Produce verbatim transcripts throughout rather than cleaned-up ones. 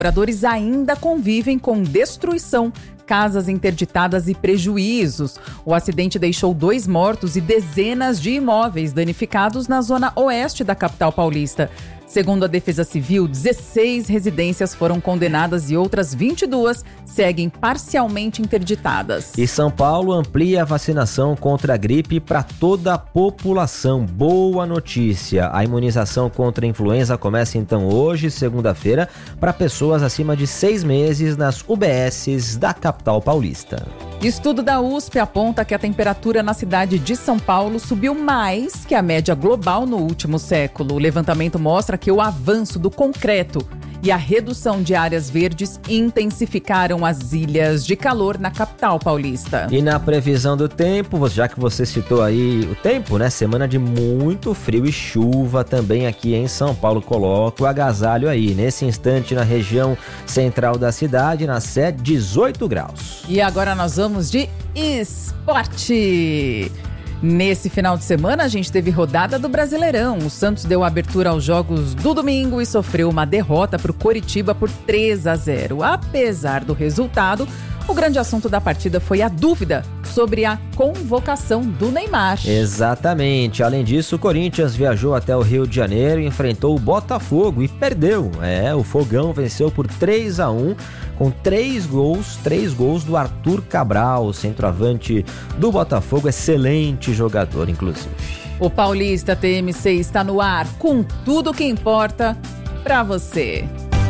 Moradores ainda convivem com destruição, casas interditadas e prejuízos. O acidente deixou dois mortos e dezenas de imóveis danificados na zona oeste da capital paulista. Segundo a Defesa Civil, dezesseis residências foram condenadas e outras vinte e duas seguem parcialmente interditadas. E São Paulo amplia a vacinação contra a gripe para toda a população. Boa notícia! A imunização contra a influenza começa então hoje, segunda-feira, para pessoas acima de seis meses nas U B Ss da capital paulista. Estudo da U S P aponta que a temperatura na cidade de São Paulo subiu mais que a média global no último século. O levantamento mostra que o avanço do concreto e a redução de áreas verdes intensificaram as ilhas de calor na capital paulista. E na previsão do tempo, já que você citou aí o tempo, né? Semana de muito frio e chuva também aqui em São Paulo. Coloca o agasalho aí. Nesse instante, na região central da cidade, na Sé, dezoito graus. E agora nós vamos de esporte. Nesse final de semana, a gente teve rodada do Brasileirão. O Santos deu abertura aos jogos do domingo e sofreu uma derrota para o Coritiba por três a zero. Apesar do resultado, o grande assunto da partida foi a dúvida sobre a convocação do Neymar. Exatamente. Além disso, o Corinthians viajou até o Rio de Janeiro e enfrentou o Botafogo e perdeu. É, o Fogão venceu por três a um com três gols, três gols do Arthur Cabral, centroavante do Botafogo, excelente jogador, inclusive. O Paulista T M C está no ar com tudo que importa para você.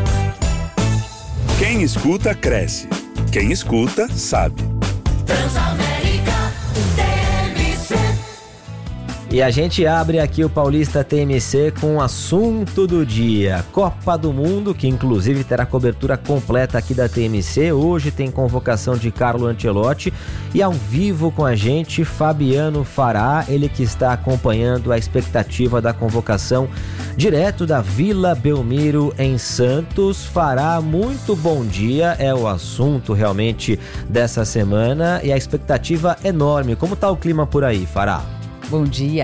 Quem escuta, cresce. Quem escuta, sabe. Transamérica T M C. E a gente abre aqui o Paulista T M C com o assunto do dia. Copa do Mundo, que inclusive terá cobertura completa aqui da T M C. Hoje tem convocação de Carlo Ancelotti e ao vivo com a gente, Fabiano Fará, ele que está acompanhando a expectativa da convocação direto da Vila Belmiro em Santos. Fará, muito bom dia, é o assunto realmente dessa semana e a expectativa enorme. Como está o clima por aí, Fará? Bom dia.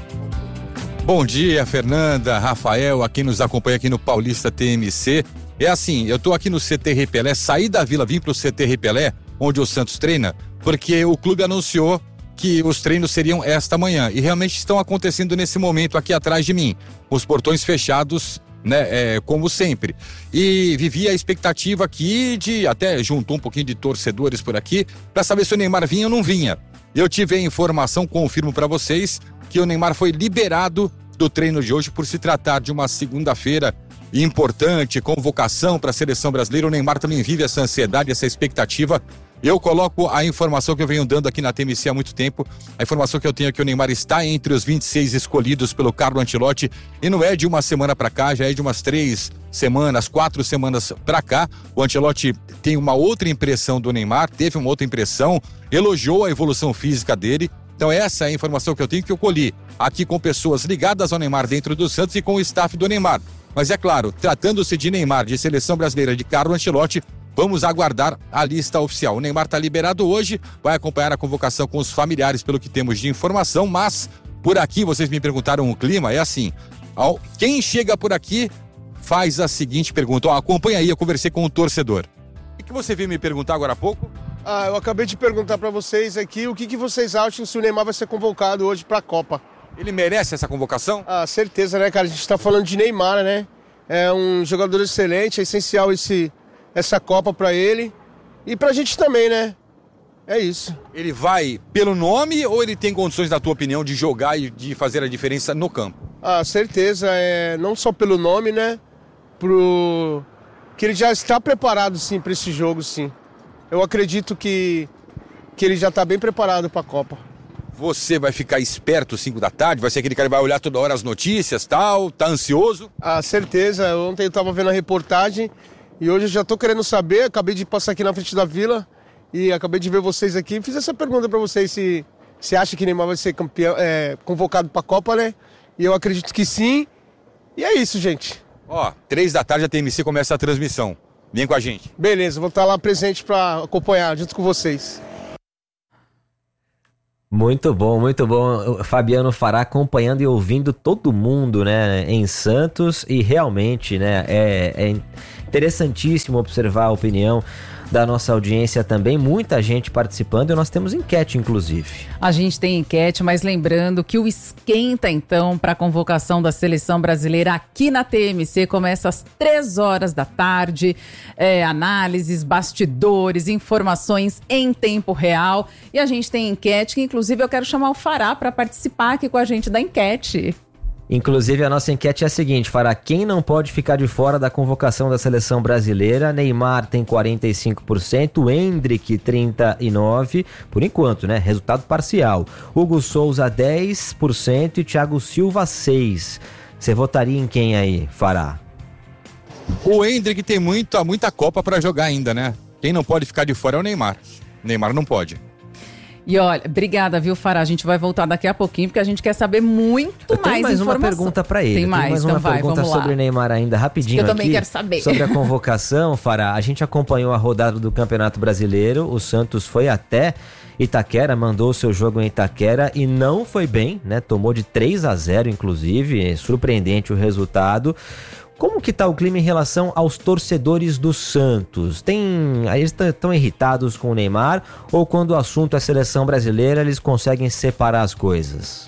Bom dia, Fernanda, Rafael, a quem nos acompanha aqui no Paulista T M C. É assim, eu tô aqui no C T Rei Pelé, saí da Vila, vim pro C T Rei Pelé, onde o Santos treina, porque o clube anunciou que os treinos seriam esta manhã e realmente estão acontecendo nesse momento aqui atrás de mim, os portões fechados, né, é, como sempre. E vivi a expectativa aqui de, até juntou um pouquinho de torcedores por aqui, para saber se o Neymar vinha ou não vinha. Eu tive a informação, confirmo para vocês, que o Neymar foi liberado do treino de hoje por se tratar de uma segunda-feira importante, convocação para a seleção brasileira. O Neymar também vive essa ansiedade, essa expectativa. Eu coloco a informação que eu venho dando aqui na T M C há muito tempo. A informação que eu tenho é que o Neymar está entre os vinte e seis escolhidos pelo Carlo Ancelotti e não é de uma semana para cá, já é de umas três semanas, quatro semanas para cá. O Ancelotti tem uma outra impressão do Neymar, teve uma outra impressão, elogiou a evolução física dele. Então essa é a informação que eu tenho, que eu colhi aqui com pessoas ligadas ao Neymar dentro do Santos e com o staff do Neymar. Mas é claro, tratando-se de Neymar, de seleção brasileira, de Carlo Ancelotti, vamos aguardar a lista oficial. O Neymar está liberado hoje, vai acompanhar a convocação com os familiares, pelo que temos de informação, mas por aqui, vocês me perguntaram o clima, é assim, quem chega por aqui faz a seguinte pergunta, ó, acompanha aí, eu conversei com um torcedor. O que você veio me perguntar agora há pouco? Ah, eu acabei de perguntar para vocês aqui o que, que vocês acham se o Neymar vai ser convocado hoje para a Copa. Ele merece essa convocação? Ah, certeza, né, cara? A gente está falando de Neymar, né? É um jogador excelente, é essencial esse, essa Copa para ele e pra gente também, né? É isso. Ele vai pelo nome ou ele tem condições, na tua opinião, de jogar e de fazer a diferença no campo? Ah, certeza, é não só pelo nome, né? Pro... que ele já está preparado, sim, para esse jogo, sim. Eu acredito que, que ele já está bem preparado para a Copa. Você vai ficar esperto cinco da tarde? Vai ser aquele cara que vai olhar toda hora as notícias, tal? Tá ansioso? Ah, certeza. Ontem eu estava vendo a reportagem e hoje eu já estou querendo saber. Acabei de passar aqui na frente da Vila e acabei de ver vocês aqui. Fiz essa pergunta para vocês se se acha que Neymar vai ser campeão, é, convocado para a Copa, né? E eu acredito que sim. E é isso, gente. Ó, três da tarde a T M C começa a transmissão. Vem com a gente. Beleza, vou estar lá presente para acompanhar junto com vocês. Muito bom, muito bom. O Fabiano Fará acompanhando e ouvindo todo mundo, né, em Santos, e realmente, né, é, é Interessantíssimo observar a opinião da nossa audiência também, muita gente participando e nós temos enquete, inclusive. A gente tem enquete, mas lembrando que o esquenta, então, para a convocação da Seleção Brasileira aqui na T M C começa às três horas da tarde, é, análises, bastidores, informações em tempo real, e a gente tem enquete que, inclusive, eu quero chamar o Fará para participar aqui com a gente da enquete. Inclusive, a nossa enquete é a seguinte, Fará, quem não pode ficar de fora da convocação da Seleção Brasileira? Neymar tem quarenta e cinco por cento, Endrick trinta e nove por cento, por enquanto, né? Resultado parcial. Hugo Souza dez por cento e Thiago Silva seis por cento. Você votaria em quem aí, Fará? O Endrick tem muita, muita Copa para jogar ainda, né? Quem não pode ficar de fora é o Neymar. Neymar não pode. E olha, obrigada, viu, Fará? A gente vai voltar daqui a pouquinho, porque a gente quer saber muito Eu tenho mais, mais informação. uma pergunta para ele. Tem mais, Tem mais então uma vai, pergunta vamos lá. sobre Neymar ainda, rapidinho. Eu também aqui, quero saber. Sobre a convocação, Fará. A gente acompanhou a rodada do Campeonato Brasileiro. O Santos foi até Itaquera, mandou o seu jogo em Itaquera e não foi bem, né? Tomou de três a zero, inclusive. Surpreendente o resultado. Como que tá o clima em relação aos torcedores do Santos? Tem, eles estão irritados com o Neymar ou quando o assunto é seleção brasileira eles conseguem separar as coisas?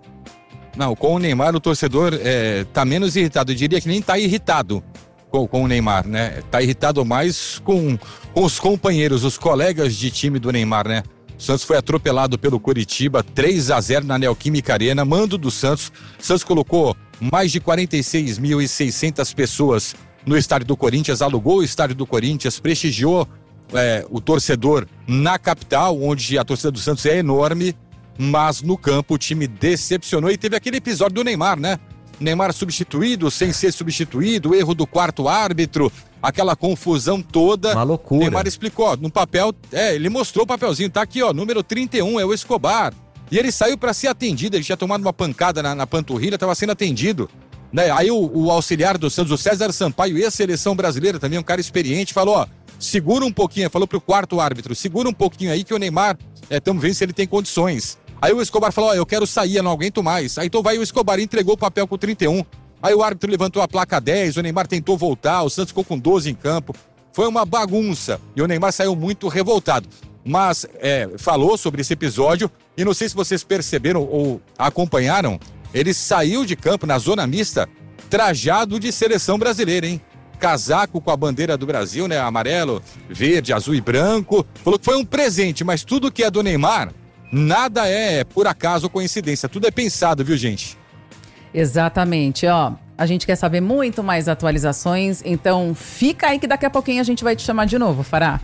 Não, com o Neymar o torcedor é, tá menos irritado. Eu diria que nem tá irritado com, com o Neymar, né? Tá irritado mais com, com os companheiros, os colegas de time do Neymar, né? O Santos foi atropelado pelo Coritiba, três a zero na Neoquímica Arena, mando do Santos. O Santos colocou mais de quarenta e seis mil e seiscentas pessoas no estádio do Corinthians, alugou o estádio do Corinthians, prestigiou é, o torcedor na capital, onde a torcida do Santos é enorme, mas no campo o time decepcionou e teve aquele episódio do Neymar, né? Neymar substituído, sem ser substituído, erro do quarto árbitro, aquela confusão toda. Uma loucura. Neymar explicou, ó, no papel, é, ele mostrou o papelzinho, tá aqui, ó, número trinta e um, é o Escobar. E ele saiu para ser atendido, ele tinha tomado uma pancada na, na panturrilha, estava sendo atendido. Né? Aí o, o auxiliar do Santos, o César Sampaio, e a seleção brasileira também, um cara experiente, falou, ó, segura um pouquinho, falou pro quarto árbitro, segura um pouquinho aí que o Neymar, estamos é, vendo se ele tem condições. Aí o Escobar falou, ó, eu quero sair, eu não aguento mais. Aí então vai o Escobar, entregou o papel com trinta e um. Aí o árbitro levantou a placa dez, o Neymar tentou voltar, o Santos ficou com doze em campo. Foi uma bagunça e o Neymar saiu muito revoltado. Mas é, falou sobre esse episódio e não sei se vocês perceberam ou acompanharam, ele saiu de campo na zona mista trajado de seleção brasileira, hein? Casaco com a bandeira do Brasil, né? Amarelo, verde, azul e branco. Falou que foi um presente, mas tudo que é do Neymar, nada é por acaso ou coincidência, tudo é pensado, viu, gente? Exatamente, ó. A gente quer saber muito mais atualizações, então fica aí que daqui a pouquinho a gente vai te chamar de novo, Fará.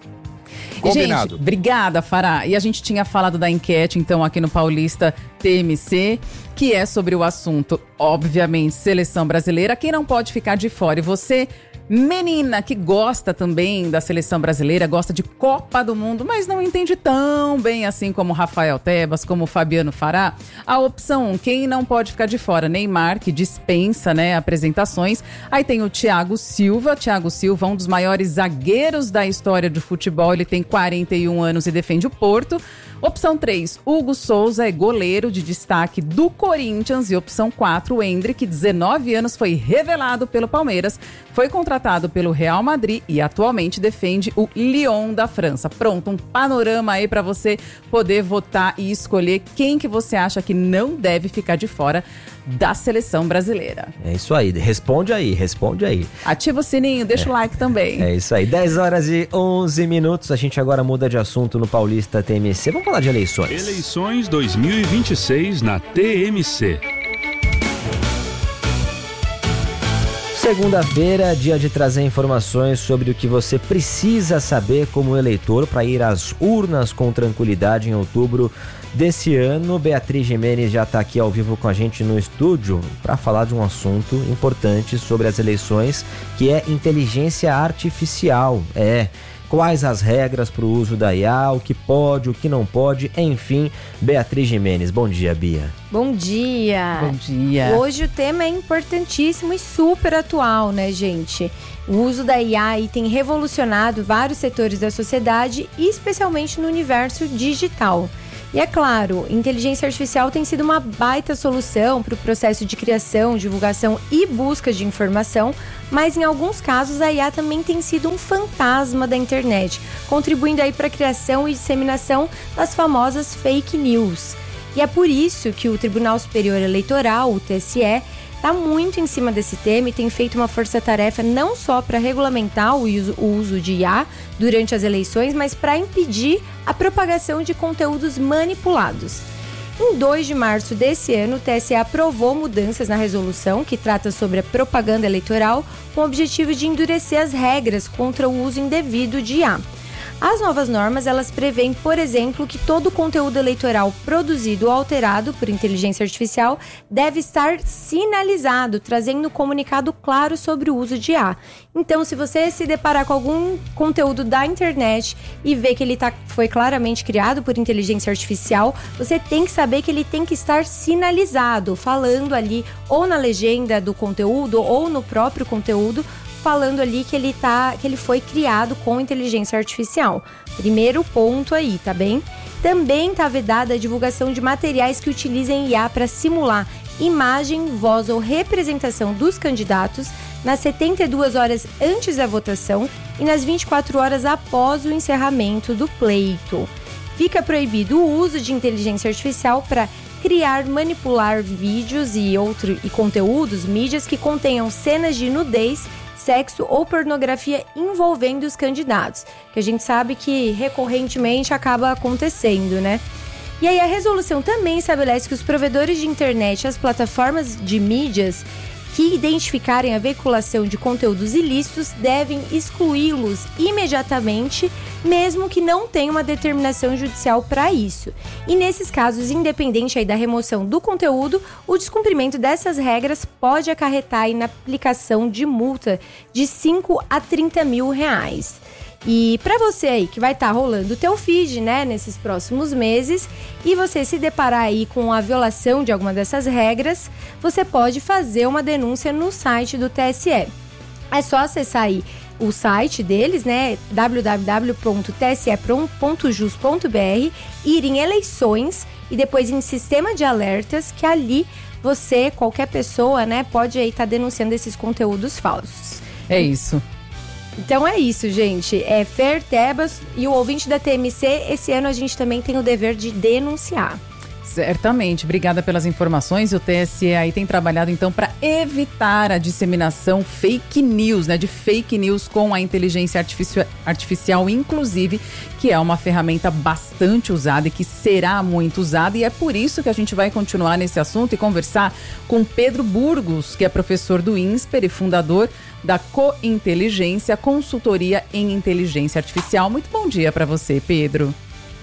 Combinado. Gente, obrigada, Fará. E a gente tinha falado da enquete, então, aqui no Paulista T M C, que é sobre o assunto, obviamente, seleção brasileira. Quem não pode ficar de fora? E você, menina que gosta também da seleção brasileira, gosta de Copa do Mundo, mas não entende tão bem assim como o Rafael Tebas, como o Fabiano Fará, a opção um, quem não pode ficar de fora? Neymar, que dispensa, né, apresentações. Aí tem o Thiago Silva. Thiago Silva, um dos maiores zagueiros da história do futebol, ele tem quarenta e um anos e defende o Porto. Opção três, Hugo Souza é goleiro de destaque do Corinthians. E opção quatro, o Endrick, dezenove anos, foi revelado pelo Palmeiras, foi contratado pelo Real Madrid e atualmente defende o Lyon da França. Pronto, um panorama aí para você poder votar e escolher quem que você acha que não deve ficar de fora da seleção brasileira. É isso aí, responde aí, responde aí. Ativa o sininho, deixa é. o like também. É isso aí, dez horas e onze minutos, a gente agora muda de assunto no Paulista T M C. Vamos falar de eleições. Eleições dois mil e vinte e seis na T M C. Segunda-feira, dia de trazer informações sobre o que você precisa saber como eleitor para ir às urnas com tranquilidade em outubro desse ano. Beatriz Gimenez já está aqui ao vivo com a gente no estúdio para falar de um assunto importante sobre as eleições, que é inteligência artificial. É... Quais as regras para o uso da I A, o que pode, o que não pode, enfim. Beatriz Gimenez, bom dia, Bia. Bom dia. Bom dia. Hoje o tema é importantíssimo e super atual, né, gente? O uso da I A aí tem revolucionado vários setores da sociedade, especialmente no universo digital. E é claro, inteligência artificial tem sido uma baita solução para o processo de criação, divulgação e busca de informação, mas em alguns casos a I A também tem sido um fantasma da internet, contribuindo aí para a criação e disseminação das famosas fake news. E é por isso que o Tribunal Superior Eleitoral, o T S E, está muito em cima desse tema e tem feito uma força-tarefa não só para regulamentar o uso, o uso de I A durante as eleições, mas para impedir a propagação de conteúdos manipulados. Em dois de março desse ano, o T S E aprovou mudanças na resolução que trata sobre a propaganda eleitoral com o objetivo de endurecer as regras contra o uso indevido de I A. As novas normas, elas prevêem, por exemplo, que todo o conteúdo eleitoral produzido ou alterado por inteligência artificial deve estar sinalizado, trazendo um comunicado claro sobre o uso de I A. Então, se você se deparar com algum conteúdo da internet e ver que ele tá, foi claramente criado por inteligência artificial, você tem que saber que ele tem que estar sinalizado, falando ali ou na legenda do conteúdo ou no próprio conteúdo, falando ali que ele, tá, que ele foi criado com inteligência artificial. Primeiro ponto aí, tá bem? Também está vedada a divulgação de materiais que utilizem I A para simular imagem, voz ou representação dos candidatos nas setenta e duas horas antes da votação e nas vinte e quatro horas após o encerramento do pleito. Fica proibido o uso de inteligência artificial para criar, manipular vídeos e, outro, e conteúdos, mídias que contenham cenas de nudez, sexo ou pornografia envolvendo os candidatos, que a gente sabe que recorrentemente acaba acontecendo, né? E aí a resolução também estabelece que os provedores de internet e as plataformas de mídias que identificarem a veiculação de conteúdos ilícitos devem excluí-los imediatamente, mesmo que não tenha uma determinação judicial para isso. E nesses casos, independente aí da remoção do conteúdo, o descumprimento dessas regras pode acarretar aí na aplicação de multa de cinco a trinta mil reais. E para você aí que vai estar tá rolando o teu feed, né, nesses próximos meses, e você se deparar aí com a violação de alguma dessas regras, você pode fazer uma denúncia no site do T S E. É só acessar aí o site deles, né, w w w ponto t s e ponto jus ponto b r, ir em eleições e depois em sistema de alertas, que ali você, qualquer pessoa, né, pode aí estar tá denunciando esses conteúdos falsos. É isso. Então é isso, gente. É Fer Tebas e o ouvinte da T M C, esse ano a gente também tem o dever de denunciar. Certamente. Obrigada pelas informações. O T S E aí tem trabalhado então para evitar a disseminação fake news, né? De fake news com a inteligência artifici- artificial, inclusive, que é uma ferramenta bastante usada e que será muito usada. E é por isso que a gente vai continuar nesse assunto e conversar com Pedro Burgos, que é professor do INSPER e fundador da Cointeligência, consultoria em inteligência artificial. Muito bom dia para você, Pedro.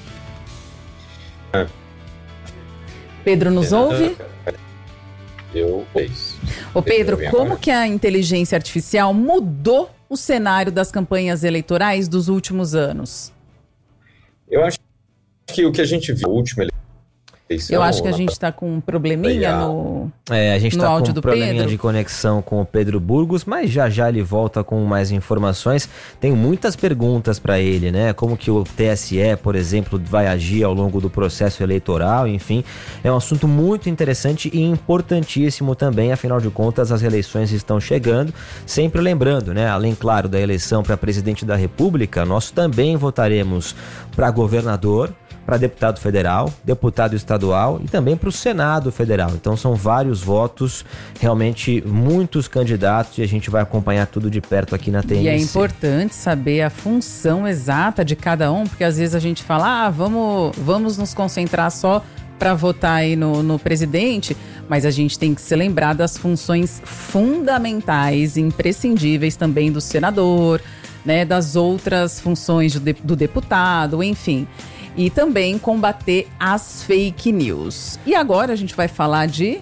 É. Pedro, nos ouve? Eu ouço. Ô Pedro, como que a inteligência artificial mudou o cenário das campanhas eleitorais dos últimos anos? Eu acho que o que a gente viu na última eleição... Eu acho que a gente está com um probleminha no É, a gente está com um probleminha Pedro. de conexão com o Pedro Burgos, mas já já ele volta com mais informações. Tem muitas perguntas para ele, né? Como que o T S E, por exemplo, vai agir ao longo do processo eleitoral, enfim. É um assunto muito interessante e importantíssimo também, afinal de contas as eleições estão chegando. Sempre lembrando, né? Além, claro, da eleição para presidente da República, nós também votaremos para governador, para deputado federal, deputado estadual e também para o Senado Federal. Então são vários votos, realmente muitos candidatos, e a gente vai acompanhar tudo de perto aqui na T M C. E é importante saber a função exata de cada um, porque às vezes a gente fala, ah, vamos, vamos nos concentrar só para votar aí no, no presidente, mas a gente tem que se lembrar das funções fundamentais, imprescindíveis também do senador, né, das outras funções do, de, do deputado, enfim. E também combater as fake news. E agora a gente vai falar de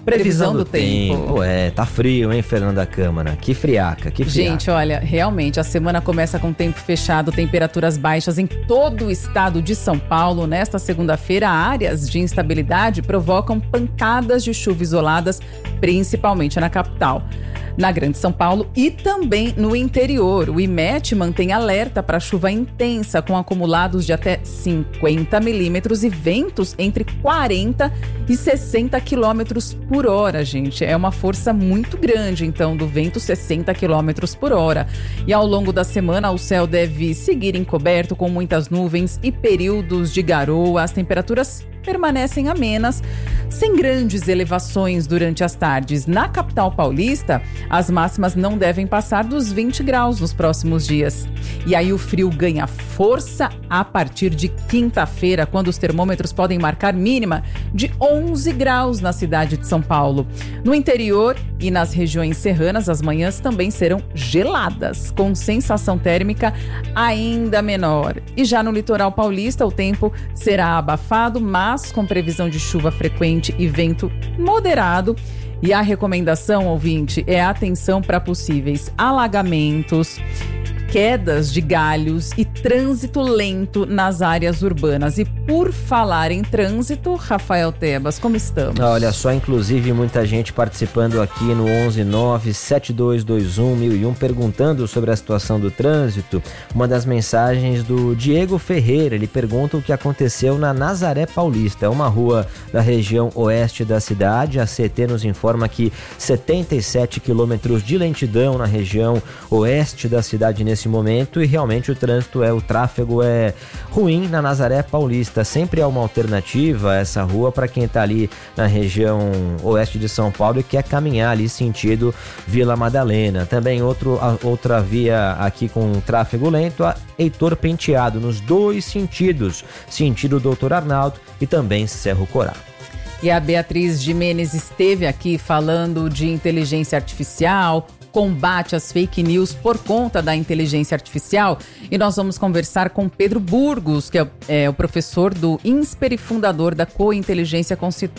Previsão do tempo. tempo. É, tá frio, hein, Fernanda Câmara? Que friaca, que friaca. Gente, olha, realmente, a semana começa com tempo fechado, temperaturas baixas em todo o estado de São Paulo. Nesta segunda-feira, áreas de instabilidade provocam pancadas de chuva isoladas, principalmente na capital, na Grande São Paulo e também no interior. O IMET mantém alerta para chuva intensa, com acumulados de até cinquenta milímetros e ventos entre quarenta e sessenta quilômetros por hora, gente. É uma força muito grande, então, do vento, sessenta quilômetros por hora. E ao longo da semana, o céu deve seguir encoberto com muitas nuvens e períodos de garoa. As temperaturas permanecem amenas, sem grandes elevações durante as tardes. Na capital paulista, as máximas não devem passar dos vinte graus nos próximos dias. E aí o frio ganha força a partir de quinta-feira, quando os termômetros podem marcar mínima de onze graus na cidade de São Paulo. No interior e nas regiões serranas, as manhãs também serão geladas, com sensação térmica ainda menor. E já no litoral paulista, o tempo será abafado, mas com previsão de chuva frequente e vento moderado. E a recomendação, ouvinte, é atenção para possíveis alagamentos, quedas de galhos e trânsito lento nas áreas urbanas. E por falar em trânsito, Rafael Tebas, como estamos? Olha só, inclusive muita gente participando aqui no onze nove sete dois dois um mil e um, perguntando sobre a situação do trânsito. Uma das mensagens do Diego Ferreira, ele pergunta o que aconteceu na Nazaré Paulista, uma rua da região oeste da cidade. A C T nos informa que setenta e sete quilômetros de lentidão na região oeste da cidade nesse momento, e realmente o trânsito é, o tráfego é ruim na Nazaré Paulista. Sempre há uma alternativa a essa rua para quem está ali na região oeste de São Paulo e quer caminhar ali sentido Vila Madalena. Também outro, a, outra via aqui com tráfego lento, a Heitor Penteado, nos dois sentidos, sentido Doutor Arnaldo e também Cerro Corá. E a Beatriz Jimenez esteve aqui falando de inteligência artificial, combate às fake news por conta da inteligência artificial, e nós vamos conversar com Pedro Burgos, que é, é o professor do INSPER e fundador da Cointeligência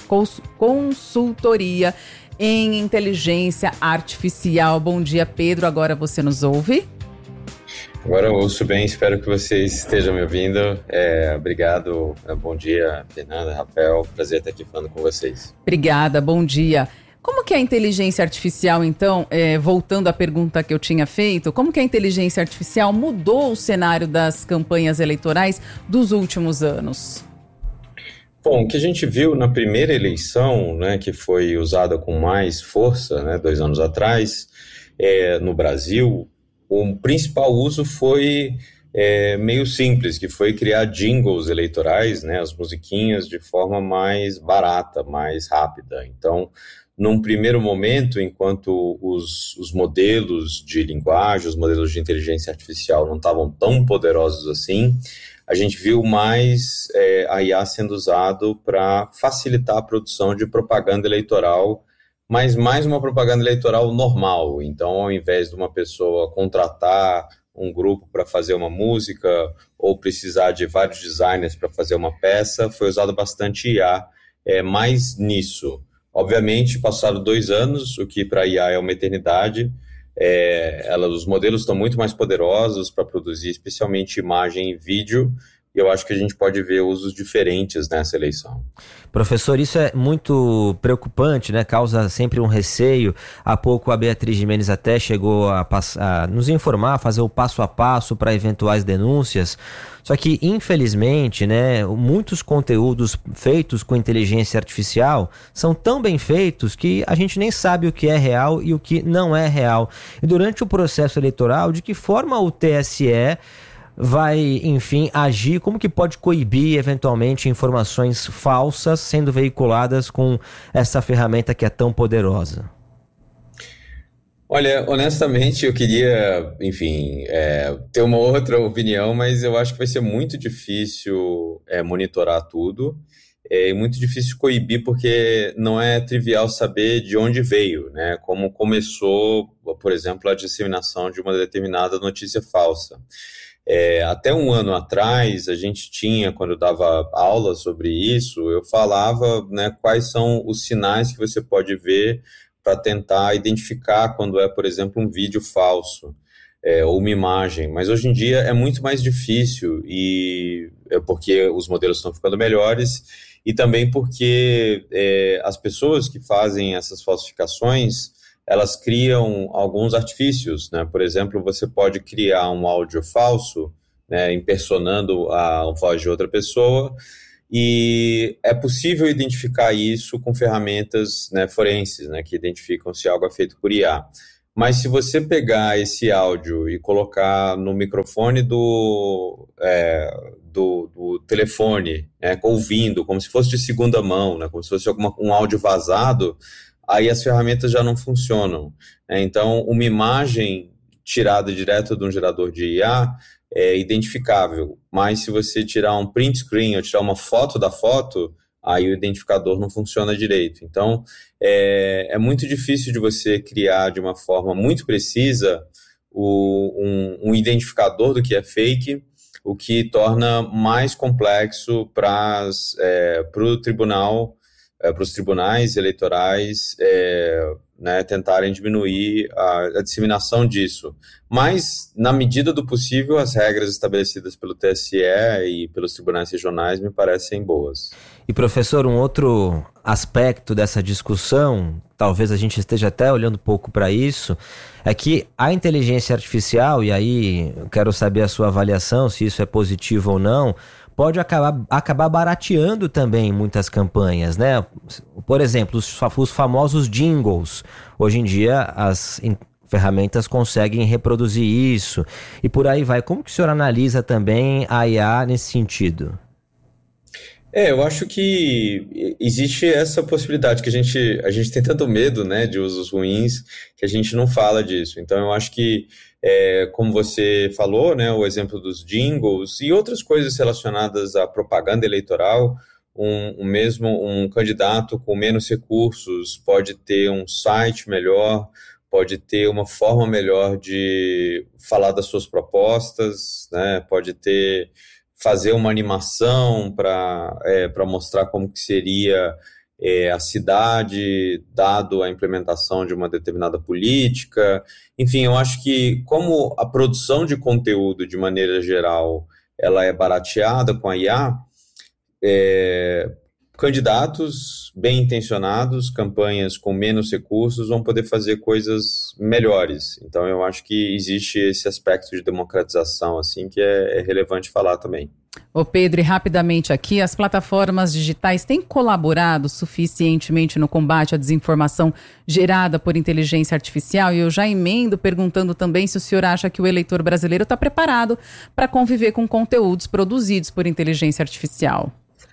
Consultoria em Inteligência Artificial. Bom dia, Pedro, agora você nos ouve? Agora eu ouço bem, espero que vocês estejam me ouvindo. É, obrigado, bom dia, Fernanda, Rafael, prazer estar aqui falando com vocês. Obrigada, bom dia. Como que a inteligência artificial, então, é, voltando à pergunta que eu tinha feito, como que a inteligência artificial mudou o cenário das campanhas eleitorais dos últimos anos? Bom, o que a gente viu na primeira eleição, né, que foi usada com mais força, né, dois anos atrás, é, no Brasil, o principal uso foi é, meio simples, que foi criar jingles eleitorais, né, as musiquinhas, de forma mais barata, mais rápida. Então, num primeiro momento, enquanto os, os modelos de linguagem, os modelos de inteligência artificial não estavam tão poderosos assim, a gente viu mais é, a I A sendo usado para facilitar a produção de propaganda eleitoral, mas mais uma propaganda eleitoral normal. Então, ao invés de uma pessoa contratar um grupo para fazer uma música ou precisar de vários designers para fazer uma peça, foi usado bastante I A é, mais nisso. Obviamente, passaram dois anos, o que para a I A é uma eternidade. É, ela, os modelos estão muito mais poderosos para produzir, especialmente imagem e vídeo, e eu acho que a gente pode ver usos diferentes nessa eleição. Professor, isso é muito preocupante, né? Causa sempre um receio. Há pouco a Beatriz Jimenez até chegou a, a nos informar, a fazer o passo a passo para eventuais denúncias. Só que, infelizmente, né, muitos conteúdos feitos com inteligência artificial são tão bem feitos que a gente nem sabe o que é real e o que não é real. E durante o processo eleitoral, de que forma o T S E vai, enfim, agir? Como que pode coibir, eventualmente, informações falsas sendo veiculadas com essa ferramenta que é tão poderosa? Olha, honestamente, eu queria, enfim, é, ter uma outra opinião, mas eu acho que vai ser muito difícil é, monitorar tudo. É muito difícil coibir, porque não é trivial saber de onde veio, né? Como começou, por exemplo, a disseminação de uma determinada notícia falsa. É, até um ano atrás, a gente tinha, quando eu dava aula sobre isso, eu falava, né, quais são os sinais que você pode ver para tentar identificar quando é, por exemplo, um vídeo falso, é, ou uma imagem. Mas hoje em dia é muito mais difícil, e é porque os modelos estão ficando melhores, e também porque é, as pessoas que fazem essas falsificações, elas criam alguns artifícios, né? Por exemplo, você pode criar um áudio falso, né, impersonando a voz de outra pessoa, e é possível identificar isso com ferramentas, né, forenses, né, que identificam se algo é feito por I A. Mas se você pegar esse áudio e colocar no microfone do, é, do, do telefone, né, ouvindo, como se fosse de segunda mão, né, como se fosse alguma, um áudio vazado, aí as ferramentas já não funcionam. Né? Então, uma imagem tirada direto de um gerador de I A é identificável, mas se você tirar um print screen ou tirar uma foto da foto, aí o identificador não funciona direito. Então, é, é muito difícil de você criar de uma forma muito precisa o, um, um identificador do que é fake, o que torna mais complexo para é, o tribunal, é, para os tribunais eleitorais é, né, tentarem diminuir a, a disseminação disso. Mas, na medida do possível, as regras estabelecidas pelo T S E e pelos tribunais regionais me parecem boas. E, professor, um outro aspecto dessa discussão, talvez a gente esteja até olhando um pouco para isso, é que a inteligência artificial, e aí eu quero saber a sua avaliação, se isso é positivo ou não, pode acabar, acabar barateando também muitas campanhas, né? Por exemplo, os, os famosos jingles. Hoje em dia, as in, ferramentas conseguem reproduzir isso e por aí vai. Como que o senhor analisa também a I A nesse sentido? É, eu acho que existe essa possibilidade, que a gente, a gente tem tanto medo, né, de usos ruins, que a gente não fala disso. Então, eu acho que, é, como você falou, né, o exemplo dos jingles e outras coisas relacionadas à propaganda eleitoral, um, um mesmo um candidato com menos recursos pode ter um site melhor, pode ter uma forma melhor de falar das suas propostas, né, pode ter... fazer uma animação para é, para mostrar como que seria é, a cidade, dado a implementação de uma determinada política. Enfim, eu acho que como a produção de conteúdo, de maneira geral, ela é barateada com a I A, é, candidatos bem intencionados, campanhas com menos recursos vão poder fazer coisas melhores. Então, eu acho que existe esse aspecto de democratização, assim, que é, é relevante falar também. Ô Pedro, e rapidamente aqui, as plataformas digitais têm colaborado suficientemente no combate à desinformação gerada por inteligência artificial? E eu já emendo perguntando também se o senhor acha que o eleitor brasileiro está preparado para conviver com conteúdos produzidos por inteligência artificial.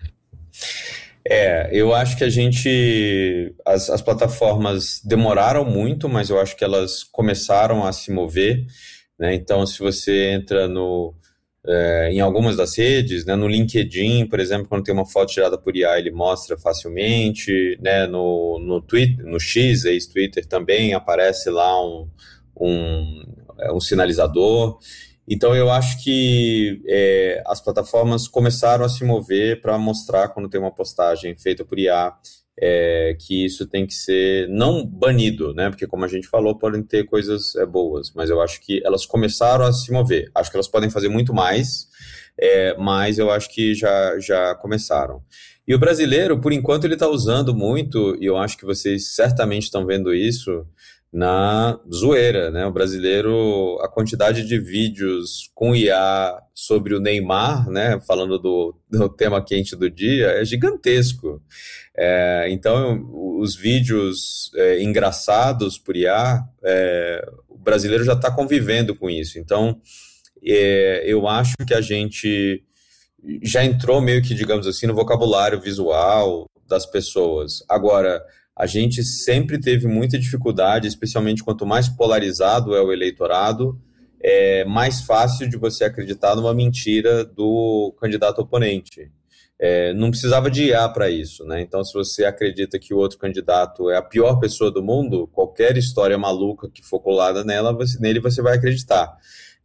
É, eu acho que a gente, as, as plataformas demoraram muito, mas eu acho que elas começaram a se mover, né? Então, se você entra no, é, em algumas das redes, né, no LinkedIn, por exemplo, quando tem uma foto tirada por I A, ele mostra facilmente, né? No, no Twitter, no X, ex-Twitter, também aparece lá um, um, um sinalizador. Então, eu acho que é, as plataformas começaram a se mover para mostrar, quando tem uma postagem feita por I A, é, que isso tem que ser não banido, né? Porque, como a gente falou, podem ter coisas é, boas, mas eu acho que elas começaram a se mover. Acho que elas podem fazer muito mais, é, mas eu acho que já, já começaram. E o brasileiro, por enquanto, ele está usando muito, e eu acho que vocês certamente estão vendo isso, na zoeira, né? O brasileiro, a quantidade de vídeos com I A sobre o Neymar, né? Falando do, do tema quente do dia, é gigantesco. É, então, os vídeos é, engraçados por I A, é, o brasileiro já está convivendo com isso. Então, é, eu acho que a gente já entrou meio que, digamos assim, no vocabulário visual das pessoas. Agora, a gente sempre teve muita dificuldade, especialmente quanto mais polarizado é o eleitorado, é mais fácil de você acreditar numa mentira do candidato oponente. É, não precisava de I A para isso, né? Então, se você acredita que o outro candidato é a pior pessoa do mundo, qualquer história maluca que for colada nela, você, nele você vai acreditar. E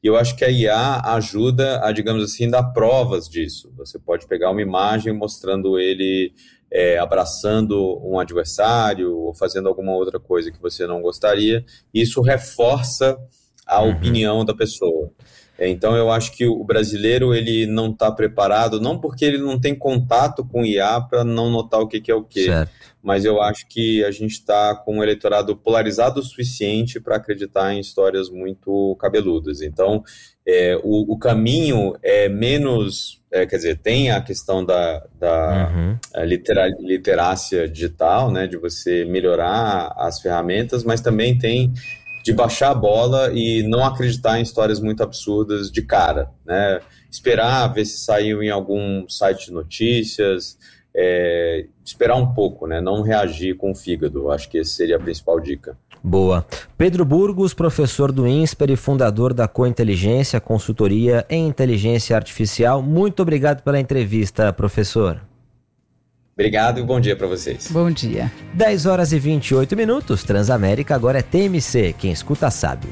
E eu acho que a I A ajuda a, digamos assim, dar provas disso. Você pode pegar uma imagem mostrando ele é, abraçando um adversário ou fazendo alguma outra coisa que você não gostaria. E isso reforça a uhum. opinião da pessoa. Então, eu acho que o brasileiro ele não está preparado, não porque ele não tem contato com I A para não notar o que, que é o que, certo. Mas eu acho que a gente está com um eleitorado polarizado o suficiente para acreditar em histórias muito cabeludas. Então, é, o, o caminho é menos... É, quer dizer, tem a questão da, da uhum. litera, literácia digital, né, de você melhorar as ferramentas, mas também tem... de baixar a bola e não acreditar em histórias muito absurdas de cara, né? Esperar, ver se saiu em algum site de notícias, é, esperar um pouco, né? Não reagir com o fígado. Acho que essa seria a principal dica. Boa. Pedro Burgos, professor do INSPER e fundador da Cointeligência, consultoria em inteligência artificial. Muito obrigado pela entrevista, professor. Obrigado e bom dia para vocês. Bom dia. dez horas e vinte e oito minutos, Transamérica agora é T M C, quem escuta sabe.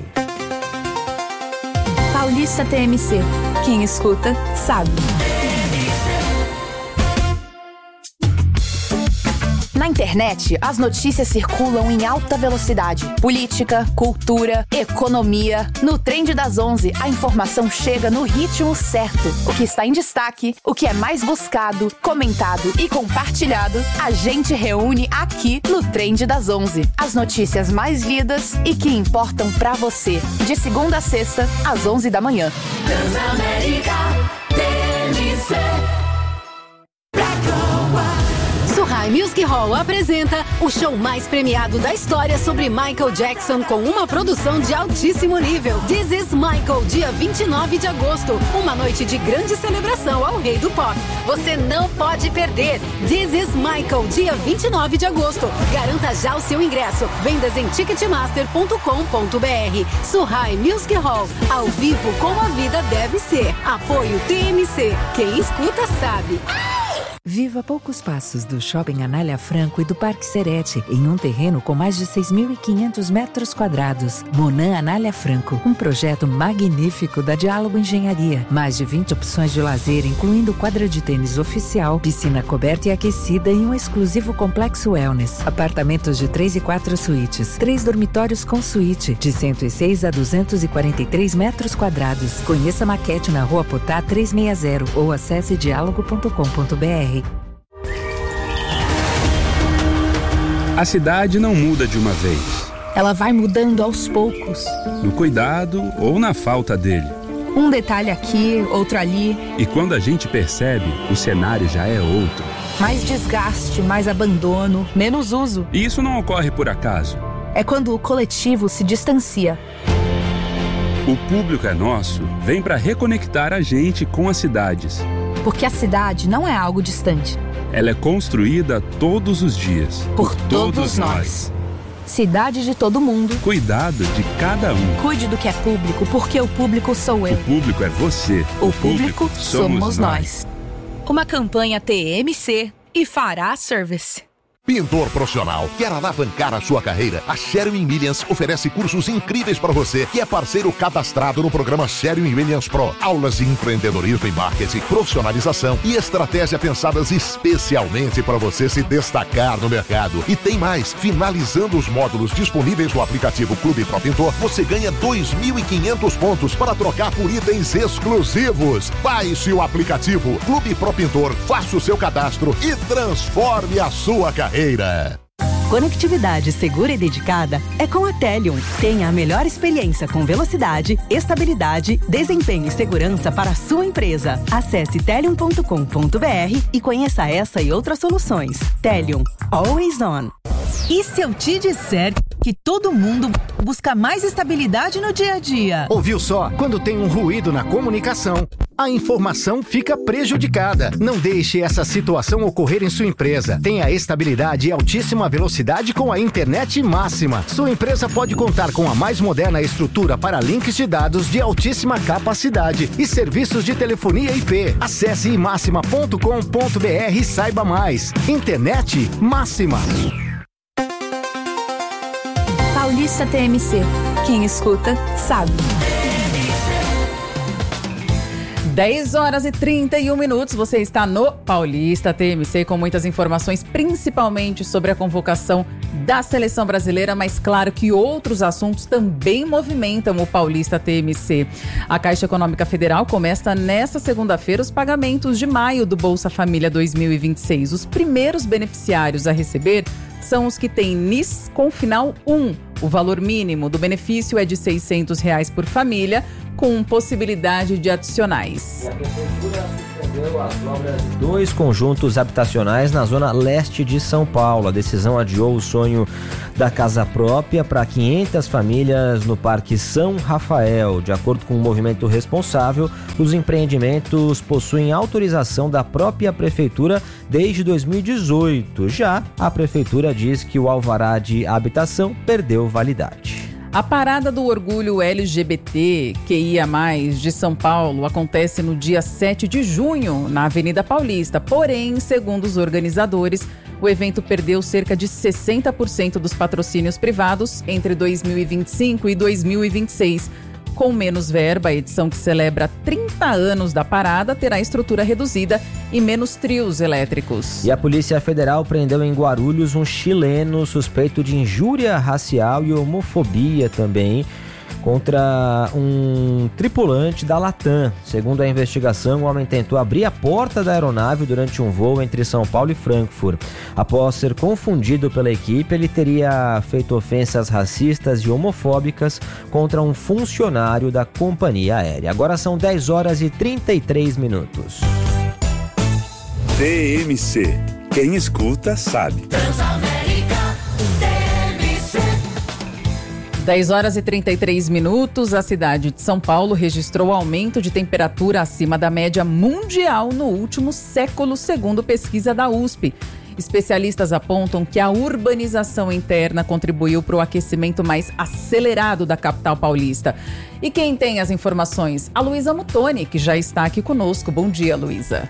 Paulista T M C, quem escuta sabe. Na internet, as notícias circulam em alta velocidade. Política, cultura, economia. No Trend das onze, a informação chega no ritmo certo. O que está em destaque, o que é mais buscado, comentado e compartilhado, a gente reúne aqui no Trend das onze. As notícias mais lidas e que importam pra você. De segunda a sexta, às onze da manhã. Transamérica T M C. Surrai Music Hall apresenta o show mais premiado da história sobre Michael Jackson com uma produção de altíssimo nível. This is Michael, dia vinte e nove de agosto. Uma noite de grande celebração ao rei do pop. Você não pode perder. This is Michael, dia vinte e nove de agosto. Garanta já o seu ingresso. Vendas em ticketmaster ponto com ponto b r. Surrai Music Hall, ao vivo como a vida deve ser. Apoio T M C. Quem escuta sabe. Viva a poucos passos do Shopping Anália Franco e do Parque Serete, em um terreno com mais de seis mil e quinhentos metros quadrados. Monan Anália Franco, um projeto magnífico da Diálogo Engenharia. Mais de vinte opções de lazer, incluindo quadra de tênis oficial, piscina coberta e aquecida e um exclusivo complexo wellness. Apartamentos de três e quatro suítes, três dormitórios com suíte, de cento e seis a duzentos e quarenta e três metros quadrados. Conheça a maquete na Rua Potá trezentos e sessenta ou acesse diálogo ponto com ponto b r. A cidade não muda de uma vez. Ela vai mudando aos poucos. No cuidado ou na falta dele. Um detalhe aqui, outro ali. E quando a gente percebe, o cenário já é outro. Mais desgaste, mais abandono, menos uso. E isso não ocorre por acaso. É quando o coletivo se distancia. O Público é Nosso vem para reconectar a gente com as cidades. Porque a cidade não é algo distante. Ela é construída todos os dias. Por, por todos, todos nós. nós. Cidade de todo mundo. Cuidado de cada um. Cuide do que é público, porque o público sou eu. O público é você. O, o público, público somos, somos nós. nós. Uma campanha T M C e Fará Service. Pintor profissional, quer alavancar a sua carreira? A Sherwin Williams oferece cursos incríveis para você, que é parceiro cadastrado no programa Sherwin Williams Pro. Aulas de empreendedorismo e marketing, profissionalização e estratégia pensadas especialmente para você se destacar no mercado. E tem mais, finalizando os módulos disponíveis no aplicativo Clube Pro Pintor, você ganha dois mil e quinhentos pontos para trocar por itens exclusivos. Baixe o aplicativo Clube Pro Pintor, faça o seu cadastro e transforme a sua carreira. Conectividade segura e dedicada é com a Telium. Tenha a melhor experiência com velocidade, estabilidade, desempenho e segurança para a sua empresa. Acesse telium ponto com ponto b r e conheça essa e outras soluções. Telium, always on. E se eu te disser que todo mundo busca mais estabilidade no dia a dia? Ouviu só? Quando tem um ruído na comunicação, a informação fica prejudicada. Não deixe essa situação ocorrer em sua empresa. Tenha estabilidade e altíssima velocidade com a internet máxima. Sua empresa pode contar com a mais moderna estrutura para links de dados de altíssima capacidade e serviços de telefonia I P. Acesse i máxima ponto com ponto b r e saiba mais. Internet máxima. Paulista T M C. Quem escuta, sabe. dez horas e trinta e um minutos, você está no Paulista T M C com muitas informações, principalmente sobre a convocação da seleção brasileira, mas claro que outros assuntos também movimentam o Paulista T M C. A Caixa Econômica Federal começa nesta segunda-feira os pagamentos de maio do Bolsa Família dois mil e vinte e seis. Os primeiros beneficiários a receber são os que têm N I S com final um. O valor mínimo do benefício é de seiscentos reais por família, com possibilidade de adicionais. A Prefeitura suspendeu as obras de dois conjuntos habitacionais na zona leste de São Paulo. A decisão adiou o sonho da casa própria para quinhentas famílias no Parque São Rafael. De acordo com o movimento responsável, os empreendimentos possuem autorização da própria Prefeitura desde dois mil e dezoito. Já a Prefeitura diz que o alvará de habitação perdeu validade. A Parada do Orgulho L G B T Q I A mais, de São Paulo acontece no dia sete de junho, na Avenida Paulista. Porém, segundo os organizadores, o evento perdeu cerca de sessenta por cento dos patrocínios privados entre dois mil e vinte e cinco e dois mil e vinte e seis. Com menos verba, a edição que celebra trinta anos da parada terá estrutura reduzida e menos trios elétricos. E a Polícia Federal prendeu em Guarulhos um chileno suspeito de injúria racial e homofobia também contra um tripulante da Latam. Segundo a investigação, o homem tentou abrir a porta da aeronave durante um voo entre São Paulo e Frankfurt. Após ser confundido pela equipe, ele teria feito ofensas racistas e homofóbicas contra um funcionário da companhia aérea. Agora são dez horas e trinta e três minutos. T M C. Quem escuta sabe. dez horas e trinta e três minutos, a cidade de São Paulo registrou aumento de temperatura acima da média mundial no último século, segundo pesquisa da U S P. Especialistas apontam que a urbanização interna contribuiu para o aquecimento mais acelerado da capital paulista. E quem tem as informações? A Luísa Mutoni, que já está aqui conosco. Bom dia, Luísa.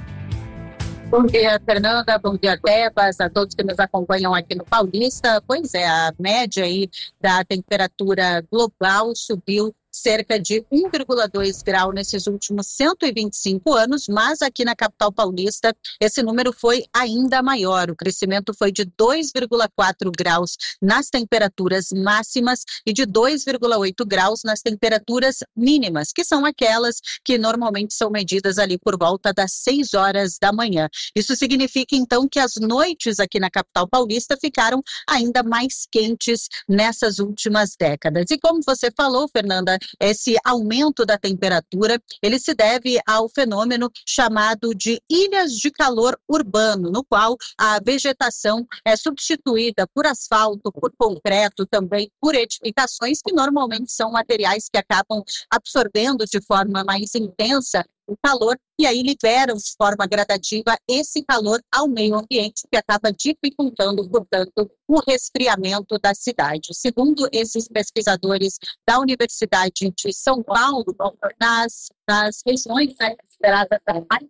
Bom dia, Fernanda. Bom dia, Tebas, a todos que nos acompanham aqui no Paulista. Pois é, a média aí da temperatura global subiu cerca de um vírgula dois grau nesses últimos cento e vinte e cinco anos, mas aqui na capital paulista esse número foi ainda maior. O crescimento foi de dois vírgula quatro graus nas temperaturas máximas e de dois vírgula oito graus nas temperaturas mínimas, que são aquelas que normalmente são medidas ali por volta das seis horas da manhã. Isso significa então que as noites aqui na capital paulista ficaram ainda mais quentes nessas últimas décadas. E como você falou, Fernanda, esse aumento da temperatura, ele se deve ao fenômeno chamado de ilhas de calor urbano, no qual a vegetação é substituída por asfalto, por concreto, também por edificações que normalmente são materiais que acabam absorvendo de forma mais intensa o calor e aí liberam de forma gradativa esse calor ao meio ambiente, que acaba dificultando, portanto, o resfriamento da cidade. Segundo esses pesquisadores da Universidade de São Paulo, nas, nas regiões, né, consideradas mais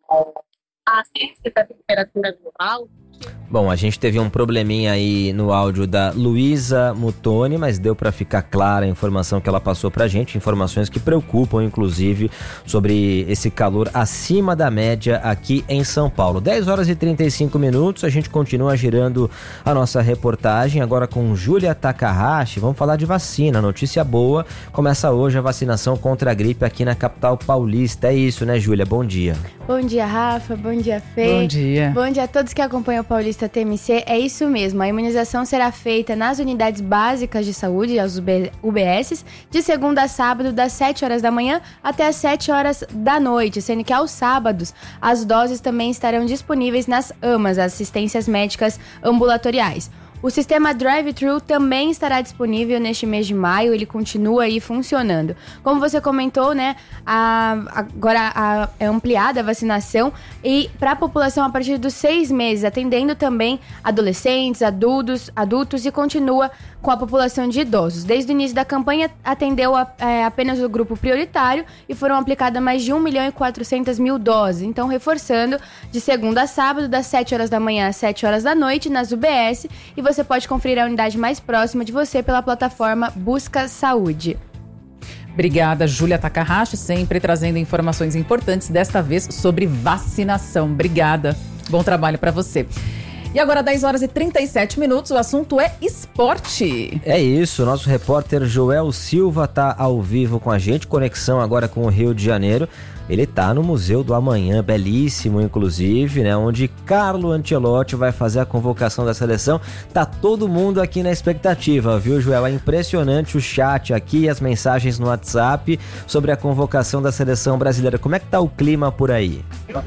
a da temperatura global. Bom, a gente teve um probleminha aí no áudio da Luísa Mutoni, mas deu para ficar clara a informação que ela passou pra gente, informações que preocupam, inclusive, sobre esse calor acima da média aqui em São Paulo. dez horas e trinta e cinco minutos, a gente continua girando a nossa reportagem, agora com Júlia Takahashi. Vamos falar de vacina, notícia boa, começa hoje a vacinação contra a gripe aqui na capital paulista. É isso, né, Júlia? Bom dia. Bom dia, Rafa, bom dia, Fê. Bom dia. Bom dia a todos que acompanham o Paulista T M C. É isso mesmo, a imunização será feita nas unidades básicas de saúde, as U B S, de segunda a sábado, das sete horas da manhã até as sete horas da noite, sendo que aos sábados as doses também estarão disponíveis nas A M As, assistências médicas ambulatoriais. O sistema Drive-Thru também estará disponível neste mês de maio, ele continua aí funcionando. Como você comentou, né, a, agora a, é ampliada a vacinação e para a população a partir dos seis meses, atendendo também adolescentes, adultos, adultos e continua com a população de idosos. Desde o início da campanha, atendeu a, é, apenas o grupo prioritário e foram aplicadas mais de um milhão e quatrocentas mil doses. Então, reforçando, de segunda a sábado, das sete horas da manhã às sete horas da noite, nas U B S, e você pode conferir a unidade mais próxima de você pela plataforma Busca Saúde. Obrigada, Júlia Takahashi, sempre trazendo informações importantes, desta vez sobre vacinação. Obrigada. Bom trabalho para você. E agora, dez horas e trinta e sete minutos, o assunto é esporte. É isso, nosso repórter Joel Silva tá ao vivo com a gente, conexão agora com o Rio de Janeiro. Ele tá no Museu do Amanhã, belíssimo inclusive, né? Onde Carlo Ancelotti vai fazer a convocação da seleção. Tá todo mundo aqui na expectativa, viu, Joel? É impressionante o chat aqui, as mensagens no WhatsApp sobre a convocação da seleção brasileira. Como é que tá o clima por aí?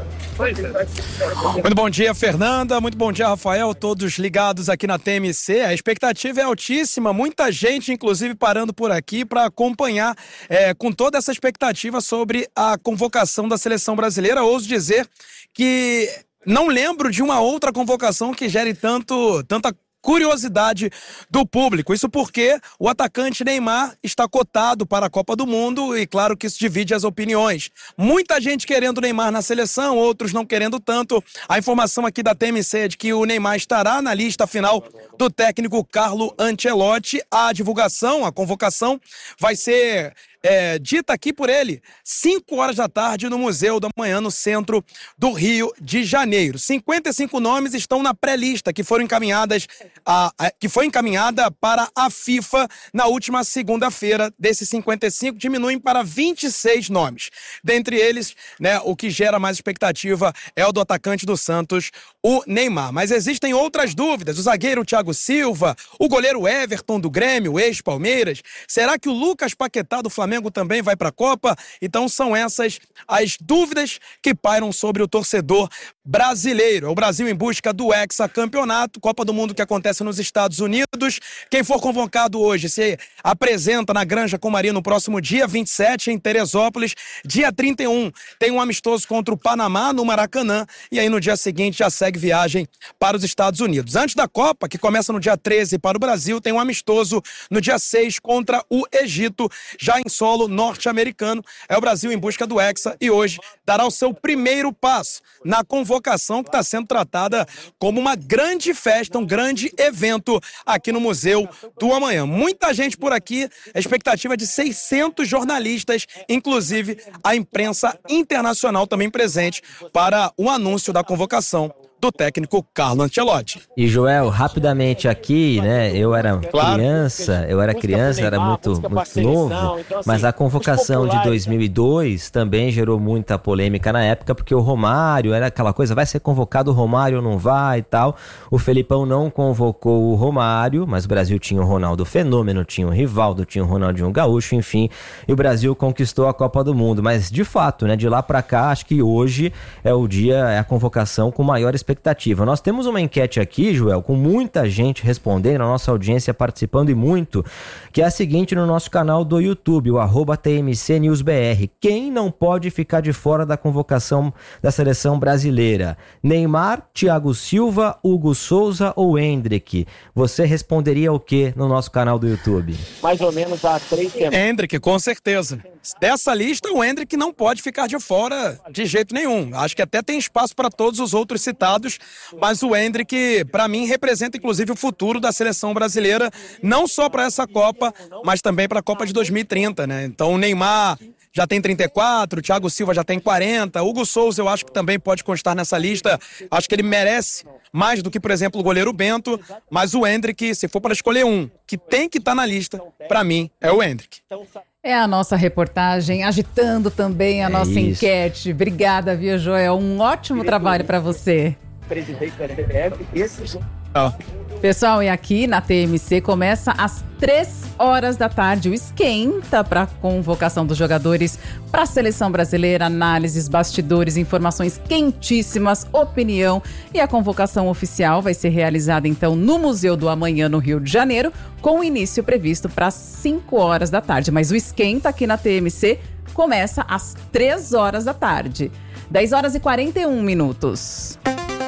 Muito bom dia, Fernanda. Muito bom dia, Rafael. Todos ligados aqui na T M C. A expectativa é altíssima. Muita gente, inclusive, parando por aqui para acompanhar é, com toda essa expectativa sobre a convocação da seleção brasileira. Ouso dizer que não lembro de uma outra convocação que gere tanto, tanta curiosidade do público. Isso porque o atacante Neymar está cotado para a Copa do Mundo e claro que isso divide as opiniões. Muita gente querendo o Neymar na seleção, outros não querendo tanto. A informação aqui da T M C é de que o Neymar estará na lista final do técnico Carlo Ancelotti. A divulgação, a convocação vai ser É, dita aqui por ele, cinco horas da tarde no Museu do Amanhã, no centro do Rio de Janeiro. cinquenta e cinco nomes estão na pré-lista que foram encaminhadas, a, a, que foi encaminhada para a FIFA na última segunda-feira. Desses cinquenta e cinco, diminuem para vinte e seis nomes. Dentre eles, né, o que gera mais expectativa é o do atacante do Santos, o Neymar. Mas existem outras dúvidas. O zagueiro Thiago Silva, o goleiro Everton do Grêmio, ex-Palmeiras. Será que o Lucas Paquetá do Flamengo também vai para a Copa? Então são essas as dúvidas que pairam sobre o torcedor brasileiro. É o Brasil em busca do hexacampeonato, Copa do Mundo que acontece nos Estados Unidos. Quem for convocado hoje se apresenta na Granja Comari no próximo dia vinte e sete em Teresópolis. Dia trinta e um tem um amistoso contra o Panamá no Maracanã e aí no dia seguinte já segue viagem para os Estados Unidos. Antes da Copa, que começa no dia treze para o Brasil, tem um amistoso no dia seis contra o Egito, já em solo norte-americano. É o Brasil em busca do Hexa e hoje dará o seu primeiro passo na convocação que está sendo tratada como uma grande festa, um grande evento aqui no Museu do Amanhã. Muita gente por aqui, a expectativa é de seiscentos jornalistas, inclusive a imprensa internacional também presente para o anúncio da convocação do técnico Carlo Ancelotti. E Joel, rapidamente aqui, né, eu era Claro. criança, eu era criança, era muito, muito novo, mas a convocação de dois mil e dois também gerou muita polêmica na época, porque o Romário, era aquela coisa, vai ser convocado o Romário ou não vai e tal. O Felipão não convocou o Romário, mas o Brasil tinha o Ronaldo Fenômeno, tinha o Rivaldo, tinha o Ronaldinho Gaúcho, enfim, e o Brasil conquistou a Copa do Mundo. Mas, de fato, né, de lá pra cá, acho que hoje é o dia, é a convocação com maior expectativa. Nós temos uma enquete aqui, Joel, com muita gente respondendo, a nossa audiência participando e muito, que é a seguinte no nosso canal do YouTube, o arroba T M C News B R. Quem não pode ficar de fora da convocação da seleção brasileira? Neymar, Thiago Silva, Hugo Souza ou Endrick? Você responderia o que no nosso canal do YouTube? Mais ou menos há três semanas. Endrick, com certeza. Dessa lista, o Endrick não pode ficar de fora de jeito nenhum. Acho que até tem espaço para todos os outros citados, mas o Endrick, para mim, representa inclusive o futuro da seleção brasileira, não só para essa Copa, mas também para a Copa de dois mil e trinta, né? Então o Neymar já tem trinta e quatro, o Thiago Silva já tem quarenta, Hugo Souza eu acho que também pode constar nessa lista, acho que ele merece mais do que, por exemplo, o goleiro Bento, mas o Endrick, se for para escolher um que tem que estar na lista, para mim é o Endrick. É a nossa reportagem, agitando também a É nossa isso. enquete. Obrigada, viu, Joel? Um ótimo trabalho para você. Presidente da C B F, esse... Pessoal, e aqui na T M C começa às três horas da tarde o esquenta para a convocação dos jogadores para a seleção brasileira, análises, bastidores, informações quentíssimas, opinião, e a convocação oficial vai ser realizada então no Museu do Amanhã, no Rio de Janeiro, com o início previsto para as cinco horas da tarde. Mas o esquenta aqui na T M C começa às três horas da tarde. dez horas e quarenta e um minutos.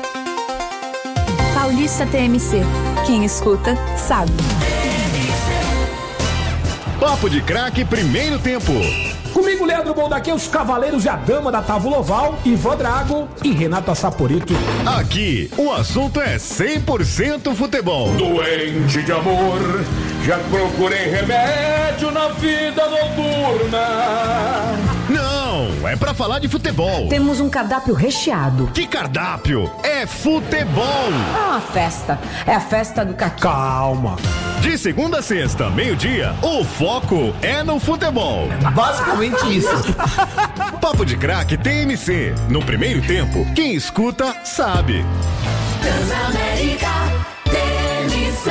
Paulista T M C. Quem escuta, sabe. Papo de craque, primeiro tempo. Comigo, Leandro Bondaque, os cavaleiros e a dama da Távola Oval, Ivan Drago e Renata Saporito. Aqui, o assunto é cem por cento futebol. Doente de amor, Já procurei remédio na vida noturna. Não, é pra falar de futebol. Temos um cardápio recheado. Que cardápio? É futebol. É uma festa. É a festa do caqui. Calma. De segunda a sexta, meio-dia, o foco é no futebol. Basicamente isso. Papo de Craque T M C. No primeiro tempo, quem escuta sabe. Transamérica T M C.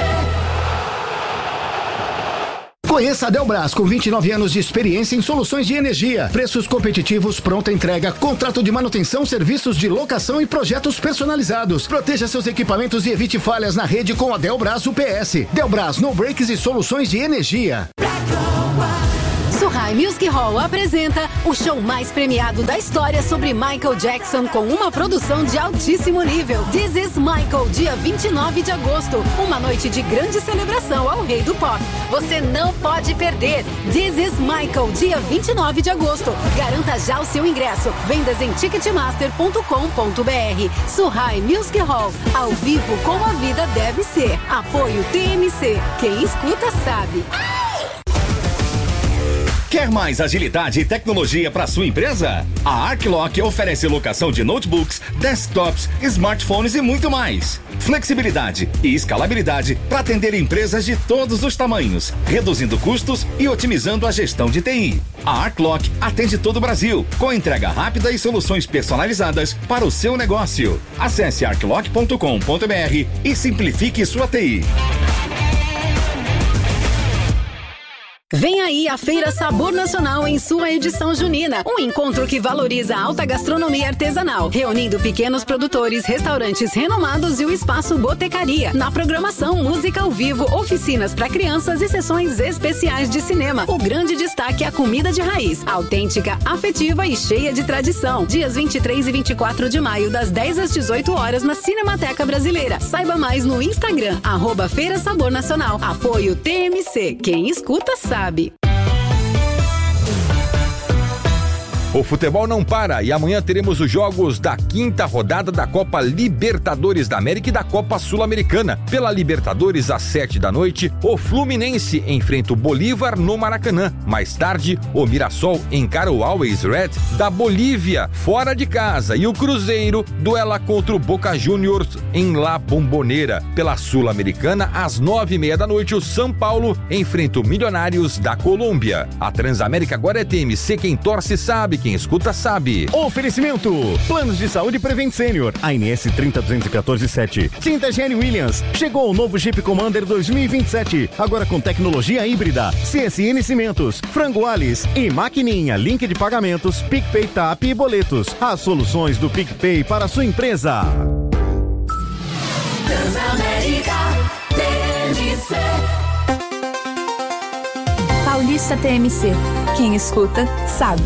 Conheça a Delbras, com vinte e nove anos de experiência em soluções de energia, preços competitivos, pronta entrega, contrato de manutenção, serviços de locação e projetos personalizados. Proteja seus equipamentos e evite falhas na rede com a Delbras U P S. Delbras, no breaks e soluções de energia. Surrai Music Hall apresenta o show mais premiado da história sobre Michael Jackson com uma produção de altíssimo nível. This is Michael, dia vinte e nove de agosto. Uma noite de grande celebração ao rei do pop. Você não pode perder. This is Michael, dia vinte e nove de agosto. Garanta já o seu ingresso. Vendas em ticketmaster ponto com ponto br. Surrai Music Hall, ao vivo como a vida deve ser. Apoio T M C. Quem escuta sabe. Quer mais agilidade e tecnologia para sua empresa? A Arclock oferece locação de notebooks, desktops, smartphones e muito mais. Flexibilidade e escalabilidade para atender empresas de todos os tamanhos, reduzindo custos e otimizando a gestão de T I. A Arclock atende todo o Brasil, com entrega rápida e soluções personalizadas para o seu negócio. Acesse arclock ponto com ponto br e simplifique sua T I. Vem aí a Feira Sabor Nacional em sua edição junina. Um encontro que valoriza a alta gastronomia artesanal, reunindo pequenos produtores, restaurantes renomados e o espaço Botecaria. Na programação, música ao vivo, oficinas para crianças e sessões especiais de cinema. O grande destaque é a comida de raiz, autêntica, afetiva e cheia de tradição. Dias vinte e três e vinte e quatro de maio, das dez às dezoito horas, na Cinemateca Brasileira. Saiba mais no Instagram, arroba Feira Sabor Nacional. Apoio T M C. Quem escuta sabe. Sabe. O futebol não para e amanhã teremos os jogos da quinta rodada da Copa Libertadores da América e da Copa Sul-Americana. Pela Libertadores, às sete da noite, o Fluminense enfrenta o Bolívar no Maracanã. Mais tarde, o Mirassol encara o Always Red da Bolívia, fora de casa. E o Cruzeiro duela contra o Boca Juniors em La Bombonera. Pela Sul-Americana, às nove e meia da noite, o São Paulo enfrenta o Milionários da Colômbia. A Transamérica agora é T M C, quem torce sabe, quem escuta sabe. Oferecimento: Planos de Saúde Prevent Senior, A N S trinta duzentos e quatorze sete. Tinta G N Williams, chegou o novo Jeep Commander dois mil e vinte e sete, agora com tecnologia híbrida. C S N Cimentos, Frango Alice e Maquininha, link de pagamentos, PicPay, Tap e boletos. As soluções do PicPay para a sua empresa. Transamérica T M C. Paulista T M C. Quem escuta, sabe.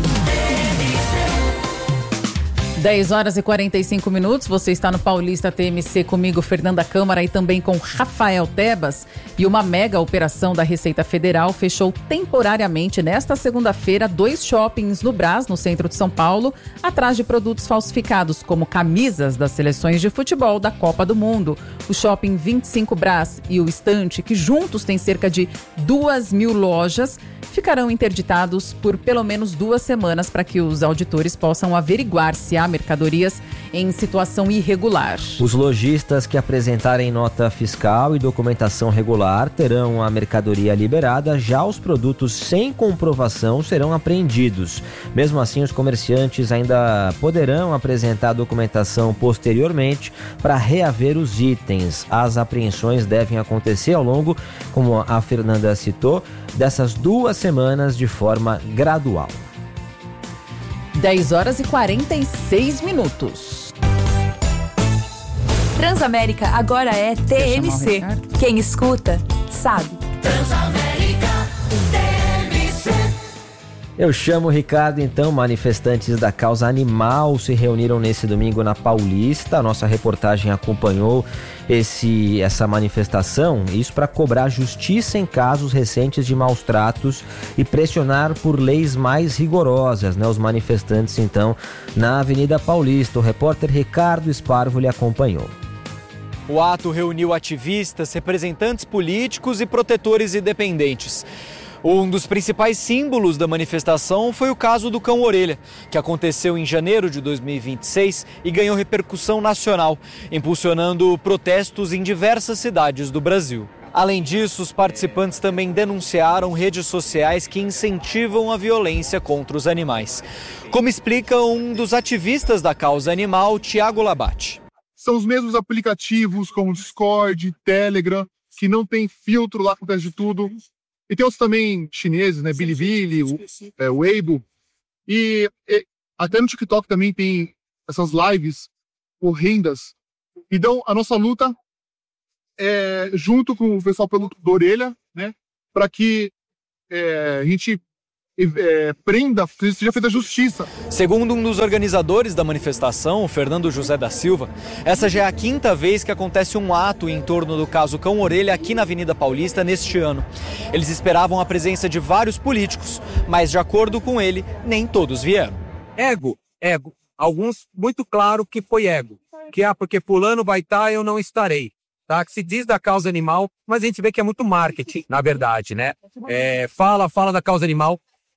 dez horas e quarenta e cinco minutos, você está no Paulista T M C comigo, Fernanda Câmara, e também com Rafael Tebas. E uma mega operação da Receita Federal fechou temporariamente nesta segunda-feira dois shoppings no Brás, no centro de São Paulo, atrás de produtos falsificados, como camisas das seleções de futebol da Copa do Mundo. O Shopping vinte e cinco Brás e o Estante, que juntos têm cerca de duas mil lojas, ficarão interditados por pelo menos duas semanas para que os auditores possam averiguar se há mercadorias em situação irregular. Os lojistas que apresentarem nota fiscal e documentação regular terão a mercadoria liberada, já os produtos sem comprovação serão apreendidos. Mesmo assim, os comerciantes ainda poderão apresentar documentação posteriormente para reaver os itens. As apreensões devem acontecer ao longo, como a Fernanda citou, dessas duas semanas de forma gradual. dez horas e quarenta e seis minutos. Transamérica agora é T M C. Quem escuta, sabe. Transamérica T M C. Eu chamo o Ricardo, então. Manifestantes da causa animal se reuniram nesse domingo na Paulista. A nossa reportagem acompanhou esse, essa manifestação, isso para cobrar justiça em casos recentes de maus tratos e pressionar por leis mais rigorosas, né? Os manifestantes, então, na Avenida Paulista. O repórter Ricardo Esparvo lhe acompanhou. O ato reuniu ativistas, representantes políticos e protetores independentes. Um dos principais símbolos da manifestação foi o caso do cão-orelha, que aconteceu em janeiro de dois mil e vinte e seis e ganhou repercussão nacional, impulsionando protestos em diversas cidades do Brasil. Além disso, os participantes também denunciaram redes sociais que incentivam a violência contra os animais. Como explica um dos ativistas da causa animal, Tiago Labate. São os mesmos aplicativos como Discord, Telegram, que não tem filtro lá, acontece de tudo. E tem outros também chineses, né? Bilibili, o, é, Weibo. E, e até no TikTok também tem essas lives horrendas. Então, a nossa luta é junto com o pessoal pelo do Orelha, né? Para que é, a gente é, prenda, seja feita justiça. Segundo um dos organizadores da manifestação, Fernando José da Silva, essa já é a quinta vez que acontece um ato em torno do caso Cão-Orelha aqui na Avenida Paulista neste ano. Eles esperavam a presença de vários políticos, mas de acordo com ele, nem todos vieram. Ego, ego. Alguns muito claro que foi ego. Que ah, porque fulano vai estar, eu não estarei. Tá? Que se diz da causa animal, mas a gente vê que é muito marketing, na verdade, né? É, fala, fala da causa animal.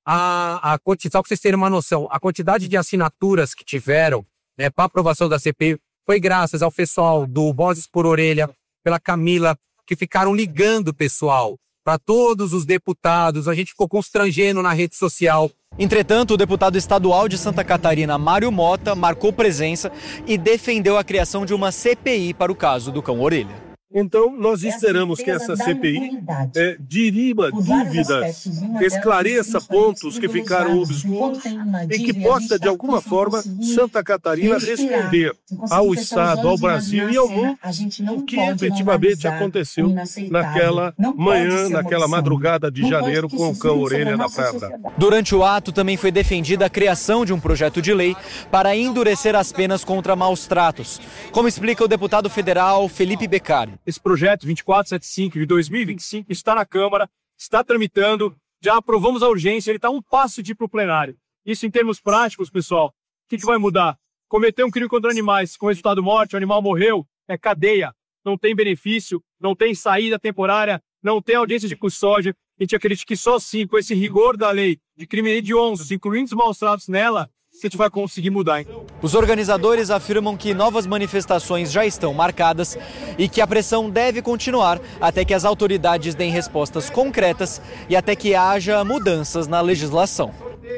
A, a, só para vocês terem uma noção, a quantidade de assinaturas que tiveram, né, para aprovação da C P I foi graças ao pessoal do Vozes por Orelha, pela Camila, que ficaram ligando o pessoal, para todos os deputados. A gente ficou constrangendo na rede social. Entretanto, o deputado estadual de Santa Catarina, Mário Mota, marcou presença e defendeu a criação de uma C P I para o caso do Cão-Orelha. Então, nós esperamos que essa C P I é, dirima dúvidas, esclareça pontos que ficaram obscuros e que possa, de alguma forma, Santa Catarina responder ao Estado, ao Brasil e ao mundo o que efetivamente aconteceu naquela manhã, naquela madrugada de janeiro com o Cão-Orelha na Praia Brava. Durante o ato, também foi defendida a criação de um projeto de lei para endurecer as penas contra maus tratos, como explica o deputado federal Felipe Beccari. Esse projeto vinte e quatro setenta e cinco de dois mil e vinte e cinco está na Câmara, está tramitando, já aprovamos a urgência, ele está um passo de ir para o plenário. Isso em termos práticos, pessoal, o que, que vai mudar? Cometer um crime contra animais com resultado morte, o animal morreu, é cadeia, não tem benefício, não tem saída temporária, não tem audiência de custódia. A gente acredita que só assim, com esse rigor da lei de crime hediondos, incluindo os maus tratos nela, que a gente vai conseguir mudar, hein? Os organizadores afirmam que novas manifestações já estão marcadas e que a pressão deve continuar até que as autoridades deem respostas concretas e até que haja mudanças na legislação.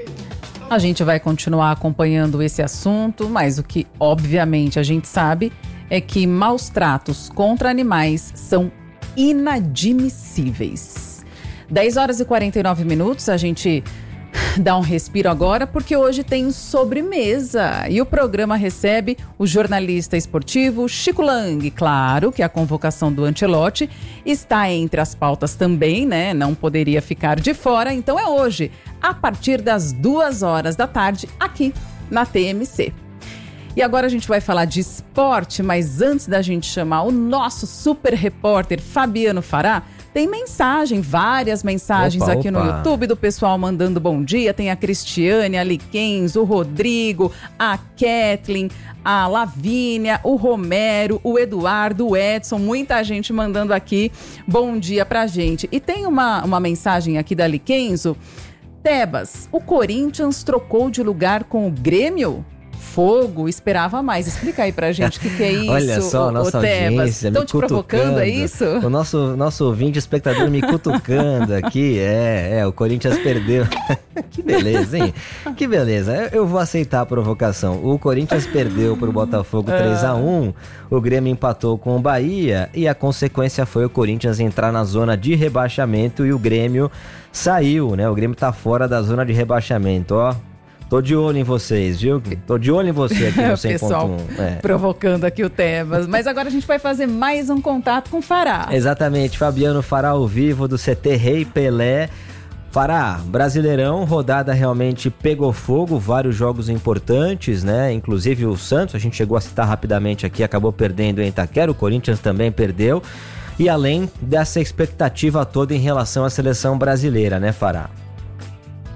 A gente vai continuar acompanhando esse assunto, mas o que obviamente a gente sabe é que maus tratos contra animais são inadmissíveis. dez horas e quarenta e nove minutos, a gente dá um respiro agora, porque hoje tem sobremesa e o programa recebe o jornalista esportivo Chico Lang. Claro que a convocação do Ancelotti está entre as pautas também, né? Não poderia ficar de fora, então é hoje, a partir das duas horas da tarde, aqui na T M C. E agora a gente vai falar de esporte, mas antes da gente chamar o nosso super repórter Fabiano Fará, tem mensagem, várias mensagens opa, aqui opa. no YouTube do pessoal mandando bom dia. Tem a Cristiane, a Liquens, o Rodrigo, a Kathleen, a Lavínia, o Romero, o Eduardo, o Edson, muita gente mandando aqui bom dia pra gente. E tem uma, uma mensagem aqui da Liquenzo. Tebas, o Corinthians trocou de lugar com o Grêmio? Fogo, esperava mais. Explica aí pra gente o que, que é isso. Olha só, a nossa audiência Estão te provocando, é isso? O nosso, nosso ouvinte, espectador me cutucando aqui. É, é, o Corinthians perdeu. Que beleza, hein? Que beleza. Eu vou aceitar a provocação. O Corinthians perdeu pro Botafogo três a um, o Grêmio empatou com o Bahia e a consequência foi o Corinthians entrar na zona de rebaixamento e o Grêmio saiu, né? O Grêmio tá fora da zona de rebaixamento, ó. Tô de olho em vocês, viu? Tô de olho em você aqui no cem ponto um. É. Provocando aqui o Tebas. Mas agora a gente vai fazer mais um contato com o Fará. Exatamente, Fabiano Fará ao vivo do C T Rei Pelé. Fará, Brasileirão, rodada realmente pegou fogo, vários jogos importantes, né? Inclusive o Santos, a gente chegou a citar rapidamente aqui, acabou perdendo em Itaquera, o Corinthians também perdeu. E além dessa expectativa toda em relação à seleção brasileira, né, Fará?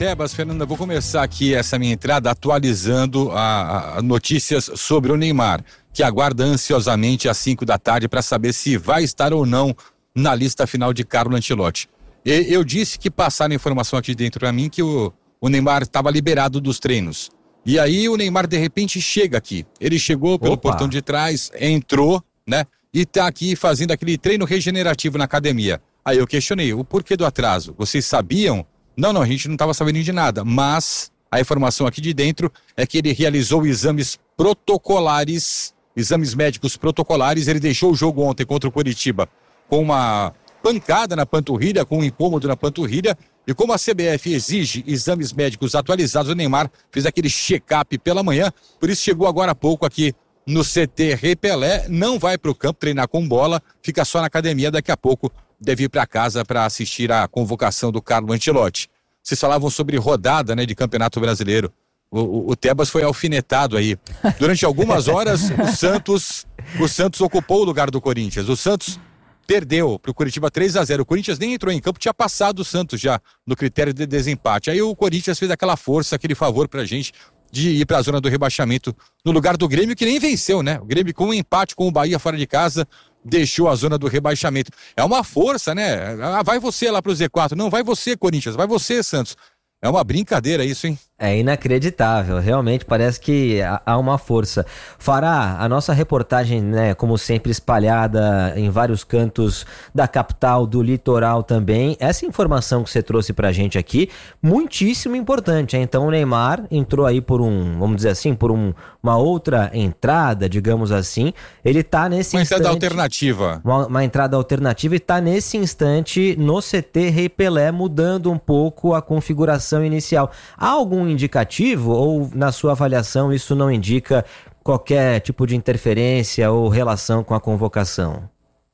Tebas, Fernanda, vou começar aqui essa minha entrada atualizando a, a notícias sobre o Neymar, que aguarda ansiosamente às cinco da tarde para saber se vai estar ou não na lista final de Carlo Ancelotti. E, eu disse que passaram informação aqui dentro para mim que o, o Neymar estava liberado dos treinos. E aí o Neymar de repente chega aqui. Ele chegou pelo Opa. portão de trás, entrou, né? E tá aqui fazendo aquele treino regenerativo na academia. Aí eu questionei, o porquê do atraso? Vocês sabiam? Não, não, a gente não estava sabendo de nada, mas a informação aqui de dentro é que ele realizou exames protocolares, exames médicos protocolares. Ele deixou o jogo ontem contra o Coritiba com uma pancada na panturrilha, com um incômodo na panturrilha, e como a C B F exige exames médicos atualizados, o Neymar fez aquele check-up pela manhã, por isso chegou agora há pouco aqui no C T Rei Pelé, não vai para o campo treinar com bola, fica só na academia, daqui a pouco deve ir para casa para assistir à convocação do Carlo Ancelotti. Vocês falavam sobre rodada, né, de Campeonato Brasileiro. O, o, o Tebas foi alfinetado aí. Durante algumas horas, o Santos, o Santos ocupou o lugar do Corinthians. O Santos perdeu para o Coritiba três a zero. O Corinthians nem entrou em campo, tinha passado o Santos já no critério de desempate. Aí o Corinthians fez aquela força, aquele favor pra gente de ir para a zona do rebaixamento no lugar do Grêmio, que nem venceu, né? O Grêmio com um empate com o Bahia fora de casa deixou a zona do rebaixamento. É uma força, né? Ah, vai você lá pro Z quatro. Não, vai você, Corinthians. Vai você, Santos. É uma brincadeira isso, hein? É inacreditável, realmente parece que há uma força. Fará, a nossa reportagem, né, como sempre espalhada em vários cantos da capital, do litoral também, essa informação que você trouxe pra gente aqui, muitíssimo importante. Então o Neymar entrou aí por um, vamos dizer assim, por um, uma outra entrada, digamos assim, ele tá nesse uma instante... Uma entrada alternativa. Uma, uma entrada alternativa e tá nesse instante no C T Rei Pelé, mudando um pouco a configuração inicial. Há algum indicativo ou, na sua avaliação, isso não indica qualquer tipo de interferência ou relação com a convocação?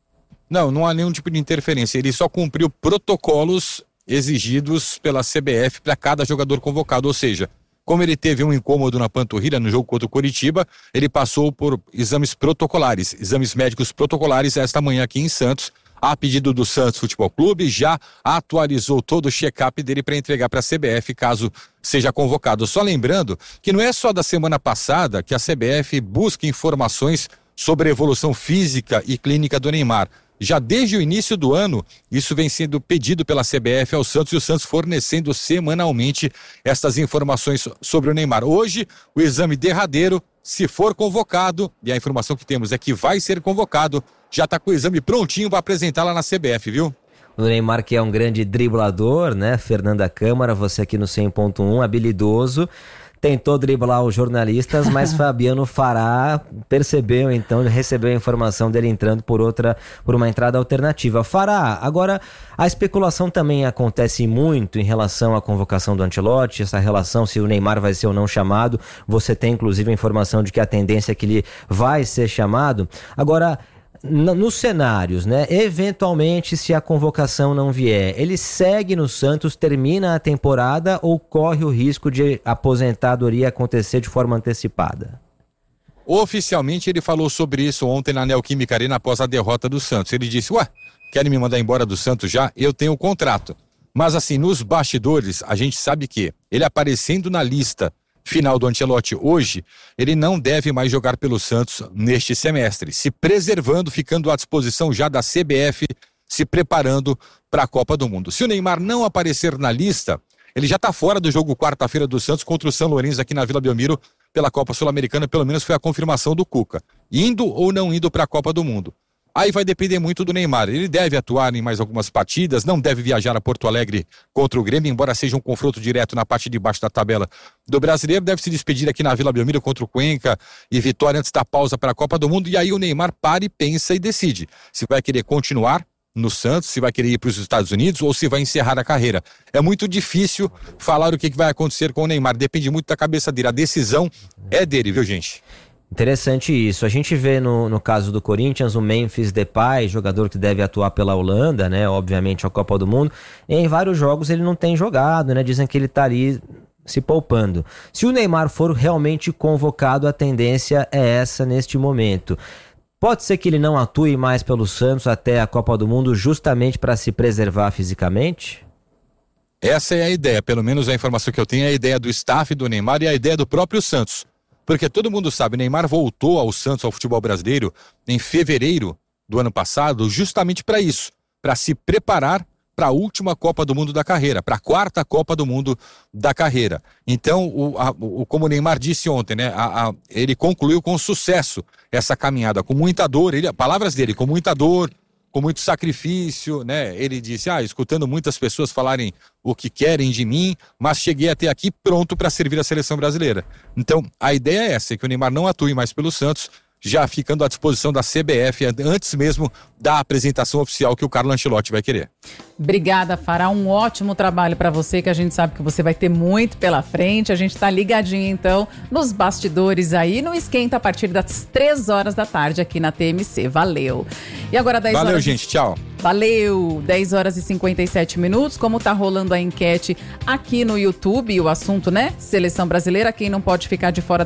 Não, não há nenhum tipo de interferência. Ele só cumpriu protocolos exigidos pela C B F para cada jogador convocado, ou seja, como ele teve um incômodo na panturrilha no jogo contra o Coritiba, ele passou por exames protocolares, exames médicos protocolares esta manhã aqui em Santos, a pedido do Santos Futebol Clube, já atualizou todo o check-up dele para entregar para a C B F caso seja convocado. Só lembrando que não é só da semana passada que a C B F busca informações sobre a evolução física e clínica do Neymar. Já desde o início do ano, isso vem sendo pedido pela C B F ao Santos e o Santos fornecendo semanalmente estas informações sobre o Neymar. Hoje, o exame derradeiro, se for convocado, e a informação que temos é que vai ser convocado, já está com o exame prontinho para apresentar lá na C B F, viu? O Neymar, que é um grande driblador, né? Fernanda Câmara, você aqui no cem ponto um, habilidoso, tentou driblar os jornalistas, mas Fabiano Fará percebeu, então, recebeu a informação dele entrando por outra, por uma entrada alternativa. Fará, agora, a especulação também acontece muito em relação à convocação do Ancelotti, essa relação se o Neymar vai ser ou não chamado. Você tem, inclusive, a informação de que a tendência é que ele vai ser chamado. Agora, nos cenários, né? Eventualmente, se a convocação não vier, ele segue no Santos, termina a temporada ou corre o risco de aposentadoria acontecer de forma antecipada? Oficialmente ele falou sobre isso ontem na Neoquímica Arena após a derrota do Santos. Ele disse, ué, querem me mandar embora do Santos já? Eu tenho o contrato. Mas assim, nos bastidores, a gente sabe que ele aparecendo na lista final do Ancelotti hoje, ele não deve mais jogar pelo Santos neste semestre, se preservando, ficando à disposição já da C B F, se preparando para a Copa do Mundo. Se o Neymar não aparecer na lista, ele já está fora do jogo quarta-feira do Santos contra o São Lourenço aqui na Vila Belmiro pela Copa Sul-Americana, pelo menos foi a confirmação do Cuca, indo ou não indo para a Copa do Mundo. Aí vai depender muito do Neymar. Ele deve atuar em mais algumas partidas, não deve viajar a Porto Alegre contra o Grêmio, embora seja um confronto direto na parte de baixo da tabela do Brasileiro. Deve se despedir aqui na Vila Belmiro contra o Cuenca e Vitória antes da pausa para a Copa do Mundo. E aí o Neymar para e pensa e decide se vai querer continuar no Santos, se vai querer ir para os Estados Unidos ou se vai encerrar a carreira. É muito difícil falar o que vai acontecer com o Neymar. Depende muito da cabeça dele. A decisão é dele, viu, gente? Interessante isso. A gente vê no, no caso do Corinthians o Memphis Depay, jogador que deve atuar pela Holanda, né? Obviamente a Copa do Mundo. E em vários jogos ele não tem jogado, né? Dizem que ele está ali se poupando. Se o Neymar for realmente convocado, a tendência é essa neste momento. Pode ser que ele não atue mais pelo Santos até a Copa do Mundo justamente para se preservar fisicamente? Essa é a ideia, pelo menos a informação que eu tenho é a ideia do staff do Neymar e a ideia do próprio Santos. Porque todo mundo sabe, Neymar voltou ao Santos, ao futebol brasileiro, em fevereiro do ano passado, justamente para isso, para se preparar para a última Copa do Mundo da carreira, para a quarta Copa do Mundo da carreira. Então, o, a, o, como o Neymar disse ontem, né, a, a, ele concluiu com sucesso essa caminhada, com muita dor, ele, palavras dele, com muita dor, com muito sacrifício, né? Ele disse, ah, escutando muitas pessoas falarem o que querem de mim, mas cheguei até aqui pronto para servir a seleção brasileira. Então, a ideia é essa, é que o Neymar não atue mais pelo Santos, já ficando à disposição da C B F antes mesmo da apresentação oficial que o Carlo Ancelotti vai querer. Obrigada, Fará. Um ótimo trabalho para você, que a gente sabe que você vai ter muito pela frente. A gente está ligadinho, então, nos bastidores aí, no Esquenta, a partir das três horas da tarde aqui na T M C. Valeu. E agora dez Valeu, horas... gente. Tchau. Valeu! dez horas e cinquenta e sete minutos. Como tá rolando a enquete aqui no YouTube, o assunto, né? Seleção brasileira, quem não pode ficar de fora